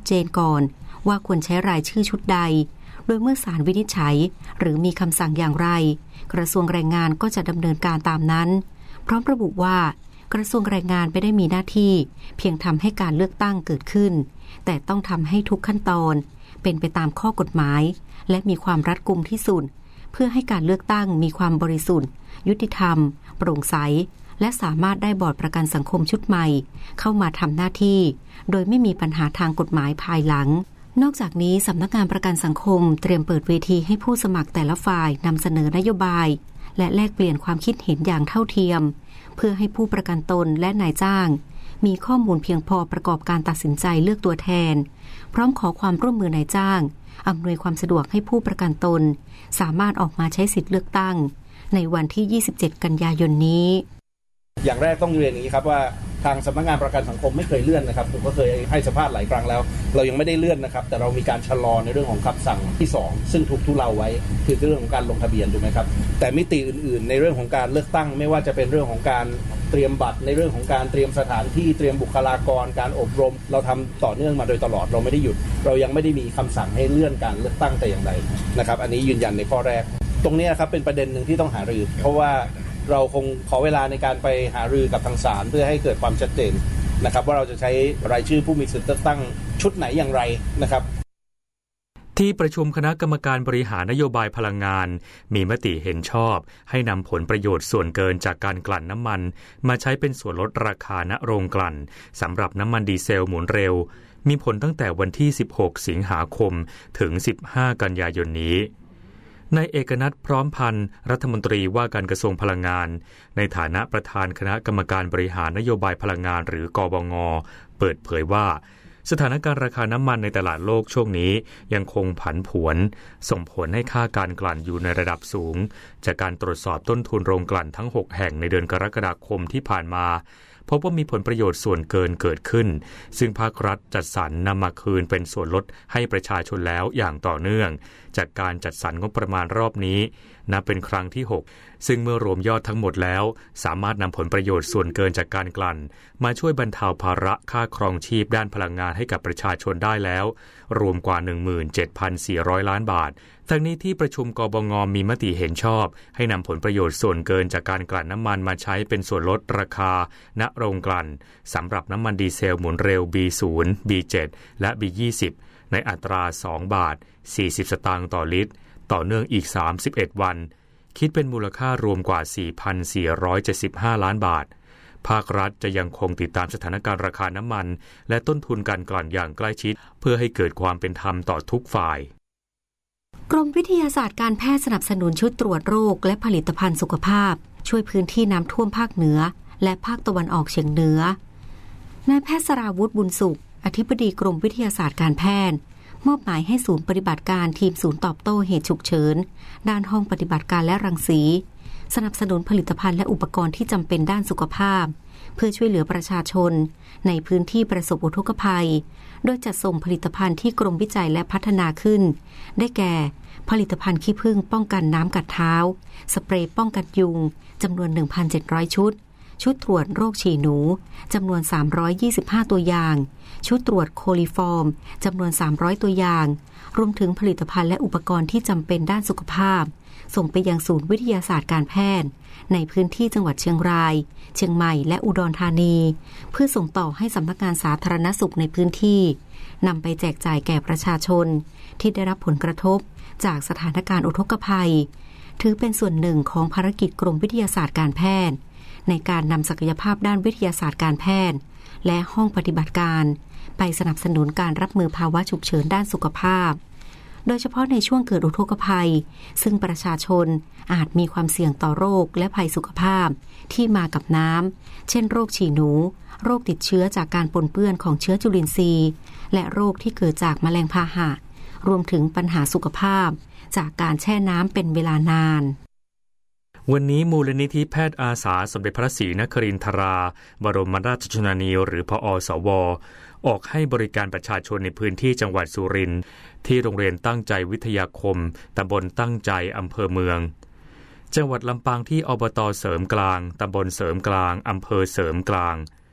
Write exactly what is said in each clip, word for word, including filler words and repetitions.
เจนก่อนว่าควรใช้รายชื่อชุดใดโดยเมื่อศาลวินิจฉัยหรือมีคำสั่งอย่างไรกระทรวงแรงงานก็จะดำเนินการตามนั้นพร้อมระบุว่ากระทรวงแรงงานไม่ได้มีหน้าที่เพียงทำให้การเลือกตั้งเกิดขึ้นแต่ต้องทำให้ทุกขั้นตอนเป็นไปตามข้อกฎหมายและมีความรัดกุมที่สุดเพื่อให้การเลือกตั้งมีความบริสุทธิ์ยุติธรรมโปร่งใสและสามารถได้บอร์ดประกันสังคมชุดใหม่เข้ามาทำหน้าที่โดยไม่มีปัญหาทางกฎหมายภายหลังนอกจากนี้สำนักงานประกันสังคมเตรียมเปิดเวทีให้ผู้สมัครแต่ละฝ่ายนำเสนอนโยบายและแลกเปลี่ยนความคิดเห็นอย่างเท่าเทียมเพื่อให้ผู้ประกันตนและนายจ้างมีข้อมูลเพียงพอประกอบการตัดสินใจเลือกตัวแทนพร้อมขอความร่วมมือนายจ้างอำนวยความสะดวกให้ผู้ประกันตนสามารถออกมาใช้สิทธิเลือกตั้งในวันที่ยี่สิบเจ็ดกันยายนนี้อย่างแรกต้องเรียนอย่างนี้ครับว่าทางสำนักงานประกันสังคมไม่เคยเลื่อนนะครับผมก็เคยให้สัมภาษณ์หลายครั้งแล้วเรายังไม่ได้เลื่อนนะครับแต่เรามีการชะลอในเรื่องของคำสั่งที่สองซึ่งถูกทุเลาไว้คือเรื่องของการลงทะเบียนถูกไหมครับแต่มิติอื่นๆในเรื่องของการเลือกตั้งไม่ว่าจะเป็นเรื่องของการเตรียมบัตรในเรื่องของการเตรียมสถานที่เตรียมบุคลากรการอบรมเราทำต่อเนื่องมาโดยตลอดเราไม่ได้หยุดเรายังไม่ได้มีคำสั่งให้เลื่อนการเลือกตั้งแต่อย่างใดนะครับอันนี้ยืนยันในข้อแรกตรงนี้ครับเป็นประเด็นหนึ่งที่ต้องหารือเพราะว่าเราคงขอเวลาในการไปหารือกับทางศาลเพื่อให้เกิดความชัดเจนนะครับว่าเราจะใช้รายชื่อผู้มีสิทธิ์เลือกตั้งชุดไหนอย่างไรนะครับที่ประชุมคณะกรรมการบริหารนโยบายพลังงานมีมติเห็นชอบให้นำผลประโยชน์ส่วนเกินจากการกลั่นน้ำมันมาใช้เป็นส่วนลดราคาณโรงกลั่นสำหรับน้ำมันดีเซลหมุนเร็วมีผลตั้งแต่วันที่สิบหกสิงหาคมถึงสิบห้ากันยายนนี้นายเอกนัทพร้อมพันธ์รัฐมนตรีว่าการกระทรวงพลังงานในฐานะประธานคณะกรรมการบริหารนโยบายพลังงานหรือกบง.เปิดเผยว่าสถานการณ์ราคาน้ำมันในตลาดโลกช่วงนี้ยังคงผันผวนส่งผลให้ค่าการกลั่นอยู่ในระดับสูงจากการตรวจสอบต้นทุนโรงกลั่นทั้งหกแห่งในเดือนกรกฎาคมที่ผ่านมาพบว่ามีผลประโยชน์ส่วนเกินเกิดขึ้นซึ่งภาครัฐจัดสรรนำมาคืนเป็นส่วนลดให้ประชาชนแล้วอย่างต่อเนื่องจากการจัดสรรงบประมาณรอบนี้นับเป็นครั้งที่หกซึ่งเมื่อรวมยอดทั้งหมดแล้วสามารถนำผลประโยชน์ส่วนเกินจากการกลั่นมาช่วยบรรเทาภาระค่าครองชีพด้านพลังงานให้กับประชาชนได้แล้วรวมกว่า หนึ่งหมื่นเจ็ดพันสี่ร้อย ล้านบาททั้งนี้ที่ประชุมกบง.มีมติเห็นชอบให้นำผลประโยชน์ส่วนเกินจากการกลั่นน้ำมันมาใช้เป็นส่วนลดราคาณโรงกลั่นสำหรับน้ำมันดีเซลหมุนเร็ว บี ศูนย์ บี เจ็ด และ บี ยี่สิบ ในอัตราสองบาทสี่สิบสตางค์ต่อลิตรต่อเนื่องอีกสามสิบเอ็ดวันคิดเป็นมูลค่ารวมกว่า สี่พันสี่ร้อยเจ็ดสิบห้า ล้านบาทภาครัฐจะยังคงติดตามสถานการณ์ราคาน้ำมันและต้นทุนการกลั่นอย่างใกล้ชิดเพื่อให้เกิดความเป็นธรรมต่อทุกฝ่ายกรมวิทยาศาสตร์การแพทย์สนับสนุนชุดตรวจโรคและผลิตภัณฑ์สุขภาพช่วยพื้นที่น้ำท่วมภาคเหนือและภาคตะวันออกเฉียงเหนือนายแพทย์สราวุฒิบุญสุขอธิบดีกรมวิทยาศาสตร์การแพทย์มอบหมายให้ศูนย์ปฏิบัติการทีมศูนย์ตอบโต้เหตุฉุกเฉินด้านห้องปฏิบัติการและรังสีสนับสนุนผลิตภัณฑ์และอุปกรณ์ที่จำเป็นด้านสุขภาพเพื่อช่วยเหลือประชาชนในพื้นที่ประสบอุทกภัยโดยจัดส่งผลิตภัณฑ์ที่กรมวิจัยและพัฒนาขึ้นได้แก่ผลิตภัณฑ์ขี้ผึ้งป้องกันน้ำกัดเท้าสเปรย์ป้องกันยุงจำนวน หนึ่งพันเจ็ดร้อย ชุดชุดตรวจโรคฉี่หนูจำนวนสามร้อยยี่สิบห้าตัวอย่างชุดตรวจโคลิฟอร์มจำนวนสามร้อยตัวอย่างรวมถึงผลิตภัณฑ์และอุปกรณ์ที่จำเป็นด้านสุขภาพส่งไปยังศูนย์วิทยาศาสตร์การแพทย์ในพื้นที่จังหวัดเชียงรายเชียงใหม่และอุดรธานีเพื่อส่งต่อให้สำนักงานสาธารณสุขในพื้นที่นำไปแจกจ่ายแก่ประชาชนที่ได้รับผลกระทบจากสถานการณ์อุทกภัยถือเป็นส่วนหนึ่งของภารกิจกรมวิทยาศาสตร์การแพทย์ในการนำศักยภาพด้านวิทยาศาสตร์การแพทย์และห้องปฏิบัติการไปสนับสนุนการรับมือภาวะฉุกเฉินด้านสุขภาพโดยเฉพาะในช่วงเกิดอุทกภัยซึ่งประชาชนอาจมีความเสี่ยงต่อโรคและภัยสุขภาพที่มากับน้ำเช่นโรคฉี่หนูโรคติดเชื้อจากการปนเปื้อนของเชื้อจุลินทรีย์และโรคที่เกิดจากแมลงพาหะรวมถึงปัญหาสุขภาพจากการแช่น้ำเป็นเวลานานวันนี้มูลนิธิแพทย์อาสาสมเด็จพระศรีนครินทราบรมราชชนนีหรือพอสวออกให้บริการประชาชนในพื้นที่จังหวัดสุรินทร์ที่โรงเรียนตั้งใจวิทยาคมตำบลตั้งใจอำเภอเมืองจังหวัดลำปางที่อบต.เสริมกลางตำบลเสริมกลางอำเภอเสริมกลาง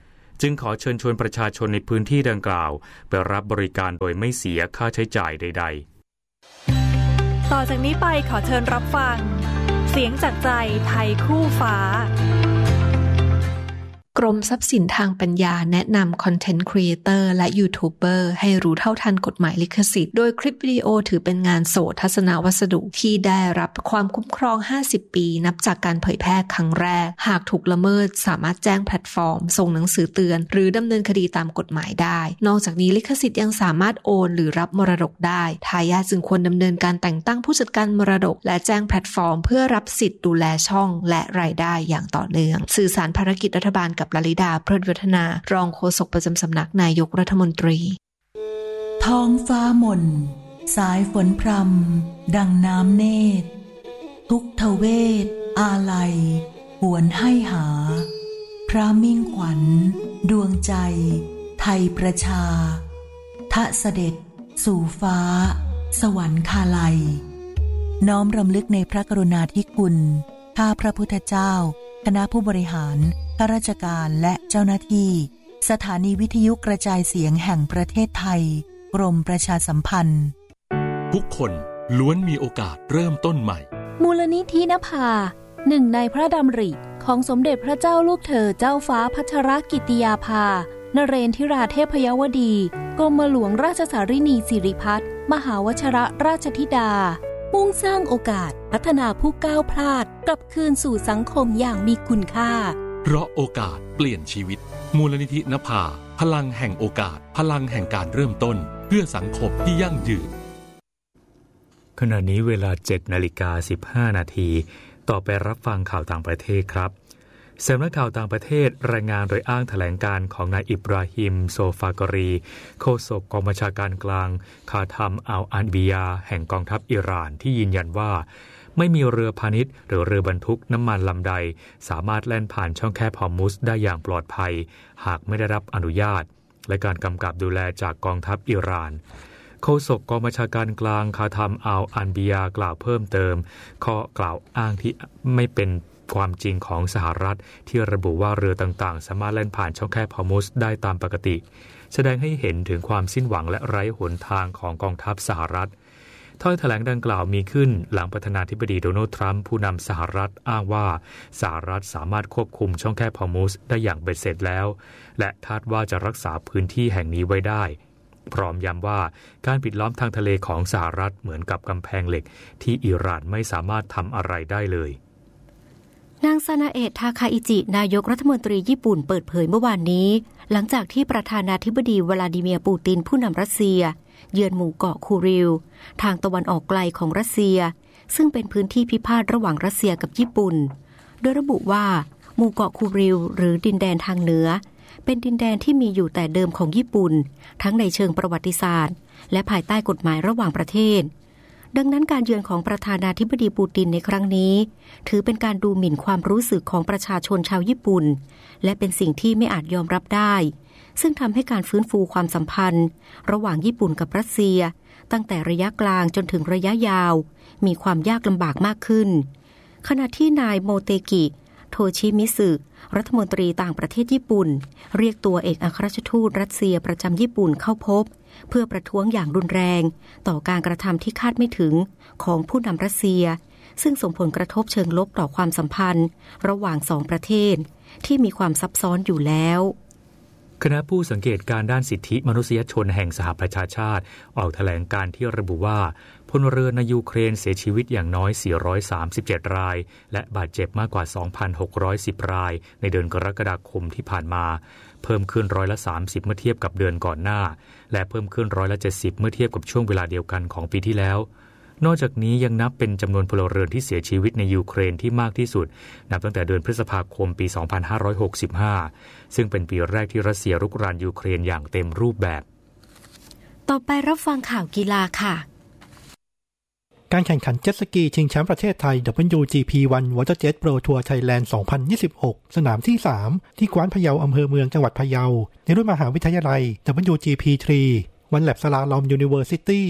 จึงขอเชิญชวนประชาชนในพื้นที่ดังกล่าวไปรับบริการโดยไม่เสียค่าใช้จ่ายใดๆต่อจากนี้ไปขอเชิญรับฟังเสียงจากใจไทยคู่ฟ้ากรมทรัพย์สินทางปัญญาแนะนำคอนเทนต์ครีเอเตอร์และยูทูบเบอร์ให้รู้เท่าทันกฎหมายลิขสิทธิ์โดยคลิปวิดีโอถือเป็นงานโสตทัศนวัสดุที่ได้รับความคุ้มครองห้าสิบปีนับจากการเผยแพร่ครั้งแรกหากถูกละเมิดสามารถแจ้งแพลตฟอร์มส่งหนังสือเตือนหรือดำเนินคดีตามกฎหมายได้นอกจากนี้ลิขสิทธิ์ยังสามารถโอนหรือรับมรดกได้ทายาทจึงควรดำเนินการแต่งตั้งผู้จัดการมรดกและแจ้งแพลตฟอร์มเพื่อรับสิทธิ์ดูแลช่องและรายได้อย่างต่อเนื่องสื่อสารภารกิจรัฐบาลกับลลิดาเพลิดวัฒนารองโฆษกประจำสำนักนายกรัฐมนตรีท้องฟ้าหม่นสายฝนพรำดังน้ำเนตรทุกทเวทอาลัยหวนให้หาพระมิ่งขวัญดวงใจไทยประชาทะเสด็จสู่ฟ้าสวรรคาลัยน้อมรำลึกในพระกรุณาธิคุณข้าพระพุทธเจ้าคณะผู้บริหารข้าราชการและเจ้าหน้าที่สถานีวิทยุกระจายเสียงแห่งประเทศไทยกรมประชาสัมพันธ์ทุกคนล้วนมีโอกาสเริ่มต้นใหม่มูลนิธินภาหนึ่งในพระดำริของสมเด็จพระเจ้าลูกเธอเจ้าฟ้าพัชรกิติยาภานเรนทิราเทพยวดีกรมหลวงราชสารินีสิริพัฒน์มหาวชิรราชธิดามุ่งสร้างโอกาสพัฒนาผู้ก้าวพลาดกลับคืนสู่สังคมอย่างมีคุณค่าเพราะโอกาสเปลี่ยนชีวิตมูลนิธินภาพลังแห่งโอกาสพลังแห่งการเริ่มต้นเพื่อสังคมที่ยั่งยืนขณะนี้เวลา เจ็ดนาฬิกาสิบห้านาทีต่อไปรับฟังข่าวต่างประเทศครับสำนักข่าวต่างประเทศรายงานโดยอ้างแถลงการของนายอิบราฮิมโซฟากรีโฆษกกองบัญชาการกลางคาทัมอัลอันบียาแห่งกองทัพอิหร่านที่ยืนยันว่าไม่มีเรือพาณิชย์หรือเรือบรรทุกน้ำมันลำใดสามารถแล่นผ่านช่องแคบฮอร์มุซได้อย่างปลอดภัยหากไม่ได้รับอนุญาตและการกำกับดูแลจากกองทัพอิหร่านโฆษกกองบัญชาการกลางคาทัมอัลอันบียากล่าวเพิ่มเติมข้อกล่าวอ้างที่ไม่เป็นความจริงของสหรัฐที่ระบุว่าเรือต่างๆสามารถแล่นผ่านช่องแคบฮอร์มุซได้ตามปกติแสดงให้เห็นถึงความสิ้นหวังและไร้หนทางของกองทัพสหรัฐถ้อยแถลงดังกล่าวมีขึ้นหลังประธานาธิบดีโดนัลด์ทรัมป์ผู้นำสหรัฐอ้างว่าสหรัฐสามารถควบคุมช่องแคบฮอร์มุซได้อย่างเบ็ดเสร็จแล้วและคาดว่าจะรักษาพื้นที่แห่งนี้ไว้ได้พร้อมย้ำว่าการปิดล้อมทางทะเลของสหรัฐเหมือนกับกำแพงเหล็กที่อิหร่านไม่สามารถทำอะไรได้เลยนางซานาเอะทาคาอิจินายกรัฐมนตรีญี่ปุ่นเปิดเผยเมื่อวานนี้หลังจากที่ประธานาธิบดีวลาดิเมียร์ปูตินผู้นำรัสเซียเยือนหมู่เกาะคูริลทางตะวันออกไกลของรัสเซียซึ่งเป็นพื้นที่พิพาทระหว่างรัสเซียกับญี่ปุ่นโดยระบุว่าหมู่เกาะคูริลหรือดินแดนทางเหนือเป็นดินแดนที่มีอยู่แต่เดิมของญี่ปุ่นทั้งในเชิงประวัติศาสตร์และภายใต้กฎหมายระหว่างประเทศดังนั้นการเยือนของประธานาธิบดีปูตินในครั้งนี้ถือเป็นการดูหมิ่นความรู้สึกของประชาชนชาวญี่ปุ่นและเป็นสิ่งที่ไม่อาจยอมรับได้ซึ่งทำให้การฟื้นฟูความสัมพันธ์ระหว่างญี่ปุ่นกับรัสเซียตั้งแต่ระยะกลางจนถึงระยะยาวมีความยากลำบากมากขึ้นขณะที่นายโมเตกิโทชิมิสึรัฐมนตรีต่างประเทศญี่ปุ่นเรียกตัวเอกอัครราชทูตรัสเซียประจำญี่ปุ่นเข้าพบเพื่อประท้วงอย่างรุนแรงต่อการกระทำที่คาดไม่ถึงของผู้นำรัสเซียซึ่งส่งผลกระทบเชิงลบต่อความสัมพันธ์ระหว่างสองประเทศที่มีความซับซ้อนอยู่แล้วคณะผู้สังเกตการด้านสิทธิมนุษยชนแห่งสหประชาชาติออกแถลงการที่ระบุว่าพลเรือในยูเครนเสียชีวิตอย่างน้อยสี่ร้อยสามสิบเจ็ดรายและบาดเจ็บมากกว่า สองพันหกร้อยสิบ รายในเดือนกรกฎาคมที่ผ่านมาเพิ่มขึ้นร้อยละสามสิบเมื่อเทียบกับเดือนก่อนหน้าและเพิ่มขึ้นร้อยละเจ็ดสิบเมื่อเทียบกับช่วงเวลาเดียวกันของปีที่แล้วนอกจากนี้ยังนับเป็นจำนวนพลเรือนที่เสียชีวิตในยูเครนที่มากที่สุดนับตั้งแต่เดือนพฤษภาคมปีสองพันห้าร้อยหกสิบห้าซึ่งเป็นปีแรกที่รัสเซียรุกรานยูเครนอย่างเต็มรูปแบบต่อไปรับฟังข่าวกีฬาค่ะการแข่งขันเจ็ตสกีชิงแชมป์ประเทศไทย ดับเบิลยู จี พี วัน Waterjet Pro Tour Thailand สองพันยี่สิบหกสนามที่สามที่กว้านพะเยาอำเภอเมืองจังหวัดพะเยาในรุ่นมหาวิทยาลัย ดับเบิลยู จี พี สาม วันแลบสลาลอมยูนิเวอร์ซิตี้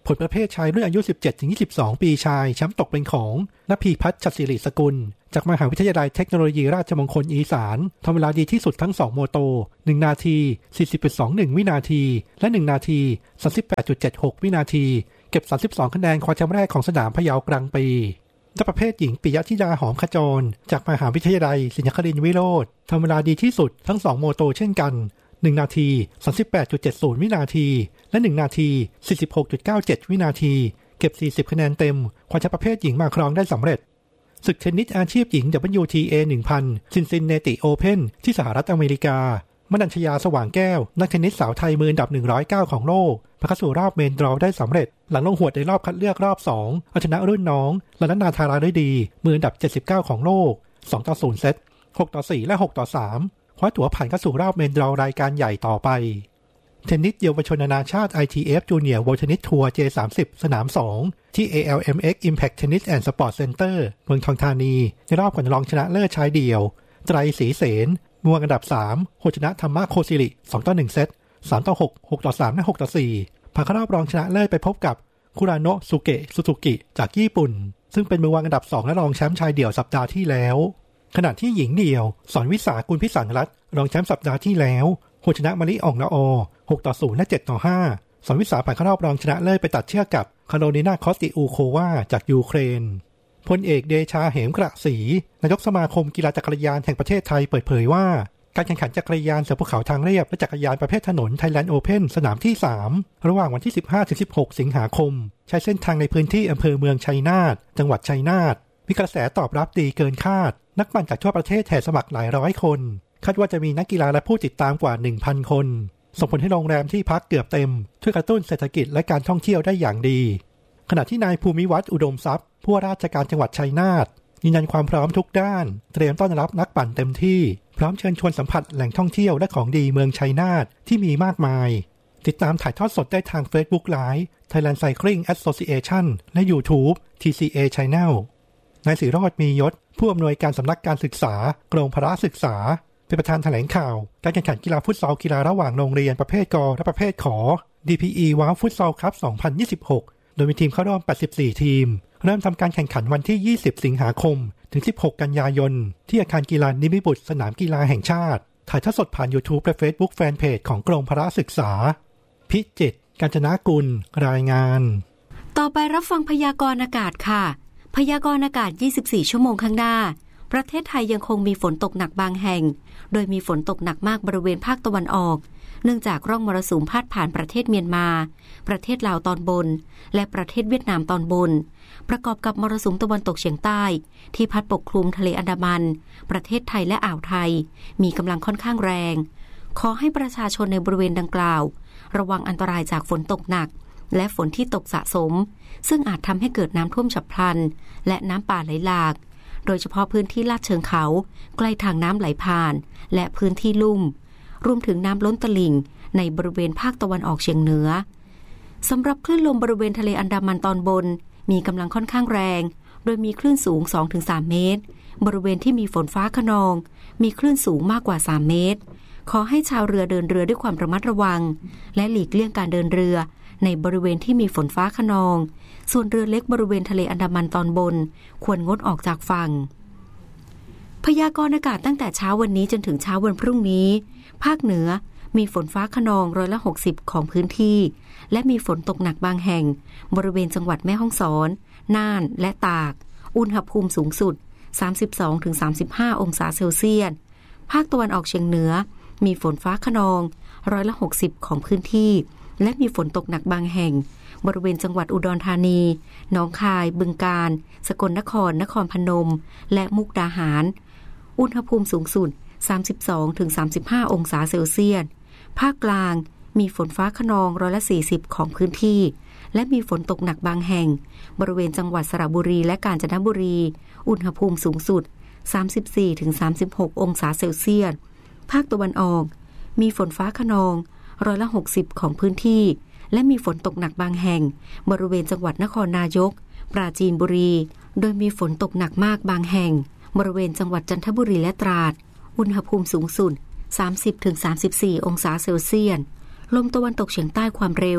ผลประเภทชายรุ่นอายุ สิบเจ็ดถึงยี่สิบสอง ปีชายแชมป์ตกเป็นของณพีพัฒน์ ชัดศิริสกุลจากมหาวิทยาลัยเทคโนโลยีราชมงคลอีสานทำเวลาดีที่สุดทั้งสองโมโตหนึ่งนาที สี่สิบจุดสองหนึ่ง วินาทีและหนึ่งนาที สามสิบแปดจุดเจ็ดหก วินาทีเก็บสามสิบสองคะแนนคว้าแชมป์แรกของสนามพะเยากลางปีในประเภทหญิงปิยธิดาหอมขจรจากมหาวิทยาลัยศรีนครินทร์วิโรจน์ทำเวลาดีที่สุดทั้งสองโมโตเช่นกันหนึ่งนาที สามสิบแปดจุดเจ็ดศูนย์ วินาทีและหนึ่งนาที สี่สิบหกจุดเก้าเจ็ด วินาทีเก็บสี่สิบคะแนนเต็มคว้าแชมป์ประเภทหญิงมาครองได้สำเร็จศึกเทนนิสอาชีพหญิง ดับเบิลยู ที เอ หนึ่งพัน ซินซินเนติโอเพ่นที่สหรัฐอเมริกามนัญชยาสว่างแก้วนักเทนนิสสาวไทยมืออันดับหนึ่งร้อยเก้าของโลกผ่านเข้าสู่รอบเมนดรอว์ได้สำเร็จหลังลงหวดในรอบคัดเลือกรอบสองเอาชนะรุ่นน้องลานานาธาราฤดีมืออันดับเจ็ดสิบเก้าของโลกสองต่อศูนย์เซตหกต่อสี่และหกต่อสามคว้าตั๋วผ่านเข้าสู่รอบเมนดรอว์รายการใหญ่ต่อไปเทนนิสเยาวชนนานาชาติ ไอ ที เอฟ Junior World Tennis Tour เจ สามสิบ สนามสองที่ เอ แอล เอ็ม เอ็กซ์ Impact Tennis and Sport Center เมืองทองธานีในรอบก่อนรองชนะเลิศชายเดี่ยวไตรศรีเสนมืออันดับสามโฮชนะธรรมะโคศิริสองต่อหนึ่งเซตสามต่อหก หกต่อสามและหกต่อสี่ผ่านเข้ารอบรองชนะเลิศไปพบกับคุราโนะสุเกะซูซูกิจากญี่ปุ่นซึ่งเป็นมือวางอันดับสองและรองแชมป์ชายเดี่ยวสัปดาห์ที่แล้วขณะที่หญิงเดี่ยวสอนวิสากุลพิสันรัตน์รองแชมป์สัปดาห์ที่แล้วโฮชนะมาริอ่องละออหกต่อศูนย์และเจ็ดต่อห้าสอนวิสาผ่านเข้ารอบรองชนะเลิศไปตัดเชือกกับคาโรลินาคอสติอูโควาจากยูเครนพลเอกเดชาเหมกระศรีนายกสมาคมกีฬาจักรยานแห่งประเทศไทยเปิดเผยว่าการแข่งขันจักรยานเสือภูเขาทางเรียบและจักรยานประเภทถนน Thailand Open สนามที่สามระหว่างวันที่ สิบห้าถึงสิบหก สิงหาคมใช้เส้นทางในพื้นที่อำเภอเมืองชัยนาทจังหวัดชัยนาทมีกระแสตอบรับดีเกินคาดนักปั่นจากทั่วประเทศแห่สมัครหลายร้อยคนคาดว่าจะมีนักกีฬาและผู้ติดตามกว่า หนึ่งพัน คนส่งผลให้โรงแรมที่พักเกือบเต็มช่วยกระตุ้นเศรษฐกิจและการท่องเที่ยวได้อย่างดีขณะที่นายภูมิวัฒน์อุดมทรัพย์ผู้ว่าราชการจังหวัดชัยนาทยืนยันความพร้อมทุกด้านเตรียมต้อนรับนักปั่นเต็มที่พร้อมเชิญชวนสัมผัสแหล่งท่องเที่ยวและของดีเมืองชัยนาทที่มีมากมายติดตามถ่ายทอดสดได้ทาง Facebook Live Thailand Cycling Association และ YouTube ที ซี เอ Channel นายศิโรจน์มียศผู้อำนวยการสำนักการศึกษากรมพละศึกษาเป็นประธานแถลงข่าวการแข่งขันกีฬาฟุตซอลกีฬาระหว่างโรงเรียนประเภทกและประเภทขอ ดี พี อี ว้าวฟุตซอลคัพ สองพันยี่สิบหกโดยมีทีมเข้าร่วมแปดสิบสี่ทีมเริ่มทำการแข่งขันวันที่ยี่สิบสิงหาคมถึงสิบหกกันยายนที่อาคารกีฬานิมิบุตรสนามกีฬาแห่งชาติถ่ายทอดสดผ่าน YouTube และ Facebook แฟนเพจของกรมพละศึกษาพิจิตร กาญจนากุลรายงานต่อไปรับฟังพยากรณ์อากาศค่ะพยากรณ์อากาศยี่สิบสี่ชั่วโมงข้างหน้าประเทศไทยยังคงมีฝนตกหนักบางแห่งโดยมีฝนตกหนักมากบริเวณภาคตะวันออกเนื่องจากร่องมรสุมพาดผ่านประเทศเมียนมาประเทศลาวตอนบนและประเทศเวียดนามตอนบนประกอบกับมรสุมตะวันตกเฉียงใต้ที่พัดปกคลุมทะเลอันดามันประเทศไทยและอ่าวไทยมีกำลังค่อนข้างแรงขอให้ประชาชนในบริเวณดังกล่าวระวังอันตรายจากฝนตกหนักและฝนที่ตกสะสมซึ่งอาจทำให้เกิดน้ำท่วมฉับพลันและน้ำป่าไหลหลากโดยเฉพาะพื้นที่ลาดเชิงเขาใกล้ทางน้ำไหลผ่านและพื้นที่ลุ่มรวมถึงน้ำล้นตลิ่งในบริเวณภาคตะวันออกเฉียงเหนือสำหรับคลื่นลมบริเวณทะเลอันดามันตอนบนมีกำลังค่อนข้างแรงโดยมีคลื่นสูง สองถึงสาม เมตรบริเวณที่มีฝนฟ้าคะนองมีคลื่นสูงมากกว่าสามเมตรขอให้ชาวเรือเดินเรือด้วยความระมัดระวังและหลีกเลี่ยงการเดินเรือในบริเวณที่มีฝนฟ้าคะนองส่วนเรือเล็กบริเวณทะเลอันดามันตอนบนควรงดออกจากฝั่งพยากรณ์อากาศตั้งแต่เช้าวันนี้จนถึงเช้าวันพรุ่งนี้ภาคเหนือมีฝนฟ้าคะนองร้อยละหกสิบของพื้นที่และมีฝนตกหนักบางแห่งบริเวณจังหวัดแม่ฮ่องสอนน่านและตากอุณหภูมิสูงสุด สามสิบสองถึงสามสิบห้า องศาเซลเซียสภาคตะวันออกเฉียงเหนือมีฝนฟ้าคะนองร้อยละหกสิบของพื้นที่และมีฝนตกหนักบางแห่งบริเวณจังหวัดอุดรธานีหนองคายบึงกาฬสกลนครนครพนมและมุกดาหารอุณหภูมิสูงสุด สามสิบสองถึงสามสิบห้า องศาเซลเซียสภาคกลางมีฝนฟ้าคะนองร้อยละสี่สิบของพื้นที่และมีฝนตกหนักบางแห่งบริเวณจังหวัดสระบุรีและกาญจนบุรีอุณหภูมิสูงสุด สามสิบสี่ถึงสามสิบหก องศาเซลเซียสภาคตะวันออกมีฝนฟ้าคะนองร้อยละหกสิบของพื้นที่และมีฝนตกหนักบางแห่งบริเวณจังหวัดนครนายกปราจีนบุรีโดยมีฝนตกหนักมากบางแห่งบริเวณจังหวัดจันทบุรีและตราดอุณหภูมิสูงสุด สามสิบถึงสามสิบสี่ องศาเซลเซียสลมตะวันตกเฉียงใต้ความเร็ว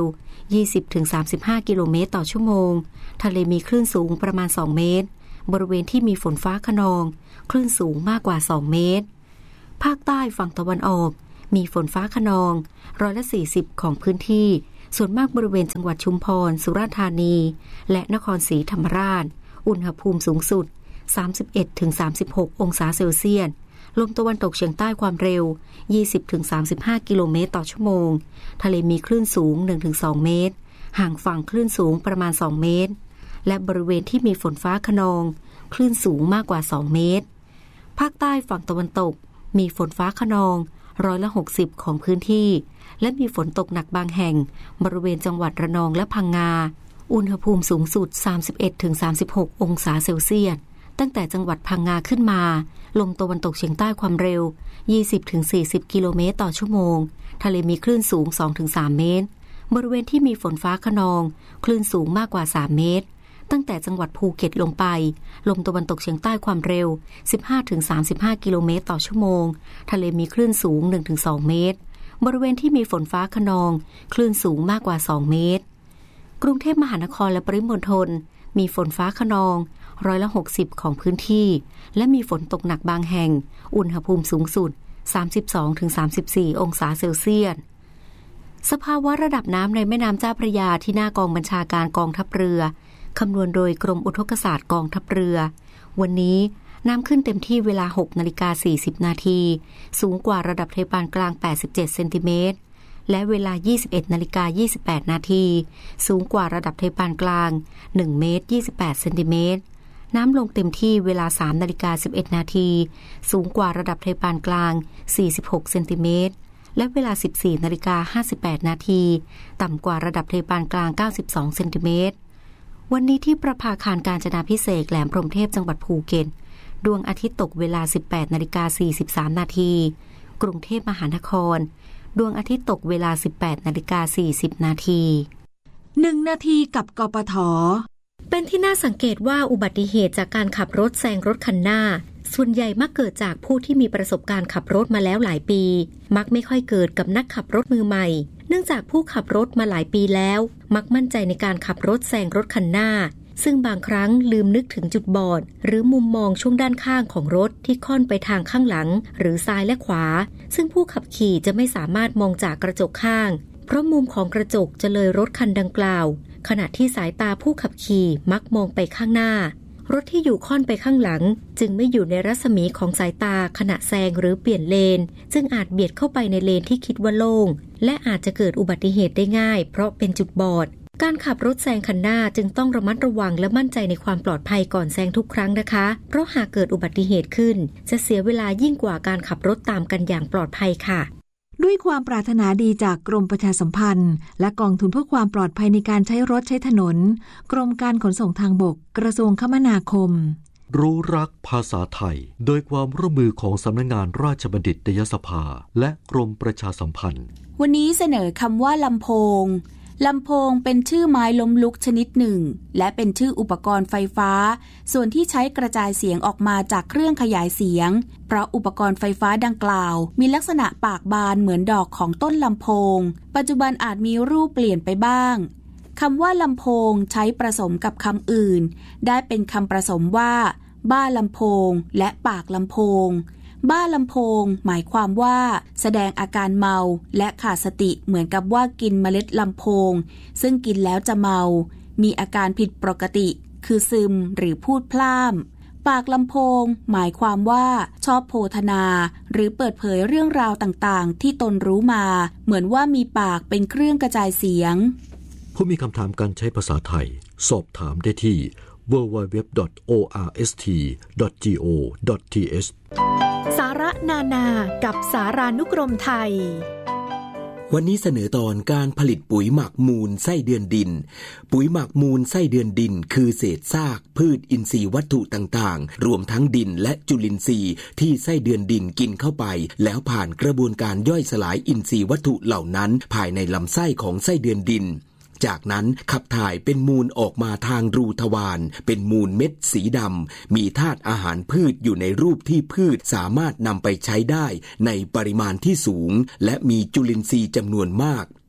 ยี่สิบถึงสามสิบห้า กิโลเมตรต่อชั่วโมงทะเลมีคลื่นสูงประมาณสองเมตรบริเวณที่มีฝนฟ้าคะนองคลื่นสูงมากกว่าสองเมตรภาคใต้ฝั่งตะวันออกมีฝนฟ้าคะนองร้อยละสี่สิบของพื้นที่ส่วนมากบริเวณจังหวัดชุมพรสุราษฎร์ธานีและนครศรีธรรมราชอุณหภูมิสูงสุด สามสิบเอ็ดถึงสามสิบหก องศาเซลเซียสลมตะวันตกเฉียงใต้ความเร็ว ยี่สิบถึงสามสิบห้า กิโลเมตรต่อชั่วโมงทะเลมีคลื่นสูง หนึ่งถึงสอง เมตรห่างฝั่งคลื่นสูงประมาณสองเมตรและบริเวณที่มีฝนฟ้าคะนองคลื่นสูงมากกว่าสองเมตรภาคใต้ฝั่งตะวันตกมีฝนฟ้าคะนองร้อยละหกสิบของพื้นที่และมีฝนตกหนักบางแห่งบริเวณจังหวัดระนองและพังงาอุณหภูมิสูงสุด สามสิบเอ็ดถึงสามสิบหก องศาเซลเซียสตั้งแต่จังหวัดพังงาขึ้นมาลมตะวันตกเฉียงใต้ความเร็ว ยี่สิบถึงสี่สิบ กิโลเมตรต่อชั่วโมงทะเลมีคลื่นสูง สองถึงสาม เมตรบริเวณที่มีฝนฟ้าคะนองคลื่นสูงมากกว่าสามเมตรตั้งแต่จังหวัดภูเก็ตลงไปลมตะวันตกเฉียงใต้ความเร็ว สิบห้าถึงสามสิบห้า กิโลเมตรต่อชั่วโมงทะเลมีคลื่นสูง หนึ่งถึงสอง เมตรบริเวณที่มีฝนฟ้าคะนองคลื่นสูงมากกว่าสองเมตรกรุงเทพมหานครและปริมณฑลมีฝนฟ้าคะนองร้อยละหกสิบของพื้นที่และมีฝนตกหนักบางแห่งอุณหภูมิสูงสุด สามสิบสองถึงสามสิบสี่ องศาเซลเซียสสภาวะระดับน้ำในแม่น้ำเจ้าพระยาที่หน้ากองบัญชาการกองทัพเรือคำนวณโดยกรมอุทกศาสตร์กองทัพเรือวันนี้น้ำขึ้นเต็มที่เวลา หกนาฬิกาสี่สิบ นาทีสูงกว่าระดับทะเลปานกลางแปดสิบเจ็ดเซนติเมตรและเวลา ยี่สิบเอ็ดนาฬิกายี่สิบแปด นาทีสูงกว่าระดับทะเลปานกลางหนึ่งเมตรยี่สิบแปดเซนติเมตรน้ำลงเต็มที่เวลา สามนาฬิกาสิบเอ็ด นาทีสูงกว่าระดับทะเลปานกลางสี่สิบหกเซนติเมตรและเวลา สิบสี่นาฬิกาห้าสิบแปด นาทีต่ำกว่าระดับทะเลปานกลางเก้าสิบสองเซนติเมตรวันนี้ที่ประภาคารกาญจนาภิเษกแหลมพรหมเทพจังหวัดภูเก็ตดวงอาทิตย์ตกเวลา สิบแปดนาฬิกาสี่สิบสาม นาทีกรุงเทพมหานครดวงอาทิตย์ตกเวลา สิบแปดนาฬิกาสี่สิบ นาทีหนึ่งนาทีกับกปท. เป็นที่น่าสังเกตว่าอุบัติเหตุจากการขับรถแซงรถคันหน้าส่วนใหญ่มักเกิดจากผู้ที่มีประสบการณ์ขับรถมาแล้วหลายปีมักไม่ค่อยเกิดกับนักขับรถมือใหม่เนื่องจากผู้ขับรถมาหลายปีแล้วมักมั่นใจในการขับรถแซงรถคันหน้าซึ่งบางครั้งลืมนึกถึงจุดบอดหรือมุมมองช่วงด้านข้างของรถที่ค่อนไปทางข้างหลังหรือซ้ายและขวาซึ่งผู้ขับขี่จะไม่สามารถมองจากกระจกข้างเพราะมุมของกระจกจะเลยรถคันดังกล่าวขณะที่สายตาผู้ขับขี่มักมองไปข้างหน้ารถที่อยู่ค่อนไปข้างหลังจึงไม่อยู่ในรัศมีของสายตาขณะแซงหรือเปลี่ยนเลนจึงอาจเบียดเข้าไปในเลนที่คิดว่าโล่งและอาจจะเกิดอุบัติเหตุได้ง่ายเพราะเป็นจุดบอดการขับรถแซงคันหน้าจึงต้องระมัดระวังและมั่นใจในความปลอดภัยก่อนแซงทุกครั้งนะคะเพราะหากเกิดอุบัติเหตุขึ้นจะเสียเวลายิ่งกว่าการขับรถตามกันอย่างปลอดภัยค่ะด้วยความปรารถนาดีจากกรมประชาสัมพันธ์และกองทุนเพื่อความปลอดภัยในการใช้รถใช้ถนนกรมการขนส่งทางบกกระทรวงคมนาคมรู้รักภาษาไทยโดยความร่วมมือของสำนักงานราชบัณฑิตยสภาและกรมประชาสัมพันธ์วันนี้เสนอคำว่าลำโพงลำโพงเป็นชื่อไม้ล้มลุกชนิดหนึ่งและเป็นชื่ออุปกรณ์ไฟฟ้าส่วนที่ใช้กระจายเสียงออกมาจากเครื่องขยายเสียงเพราะอุปกรณ์ไฟฟ้าดังกล่าวมีลักษณะปากบานเหมือนดอกของต้นลำโพงปัจจุบันอาจมีรูปเปลี่ยนไปบ้างคำว่าลำโพงใช้ผสมกับคำอื่นได้เป็นคำผสมว่าบ้าลำโพงและปากลำโพงบ้าลำโพงหมายความว่าแสดงอาการเมาและขาดสติเหมือนกับว่ากินเมล็ดลำโพงซึ่งกินแล้วจะเมามีอาการผิดปกติคือซึมหรือพูดพล่ำปากลำโพงหมายความว่าชอบโพธนาหรือเปิดเผยเรื่องราวต่างๆที่ตนรู้มาเหมือนว่ามีปากเป็นเครื่องกระจายเสียงผู้มีคำถามการใช้ภาษาไทยสอบถามได้ที่ ดับเบิลยู ดับเบิลยู ดับเบิลยู ดอท โอ อาร์ เอส ที ดอท จี โอ ดอท ที เอชสาระนานากับสารานุกรมไทยวันนี้เสนอตอนการผลิตปุ๋ยหมักมูลไส้เดือนดินปุ๋ยหมักมูลไส้เดือนดินคือเศษซากพืชอินทรีย์วัตถุต่างๆรวมทั้งดินและจุลินทรีย์ที่ไส้เดือนดินกินเข้าไปแล้วผ่านกระบวนการย่อยสลายอินทรีย์วัตถุเหล่านั้นภายในลำไส้ของไส้เดือนดินจากนั้นขับถ่ายเป็นมูลออกมาทางรูทวารเป็นมูลเม็ดสีดำมีธาตุอาหารพืชอยู่ในรูปที่พืชสามารถนำไปใช้ได้ในปริมาณที่สูงและมีจุลินทรีย์จำนวนมาก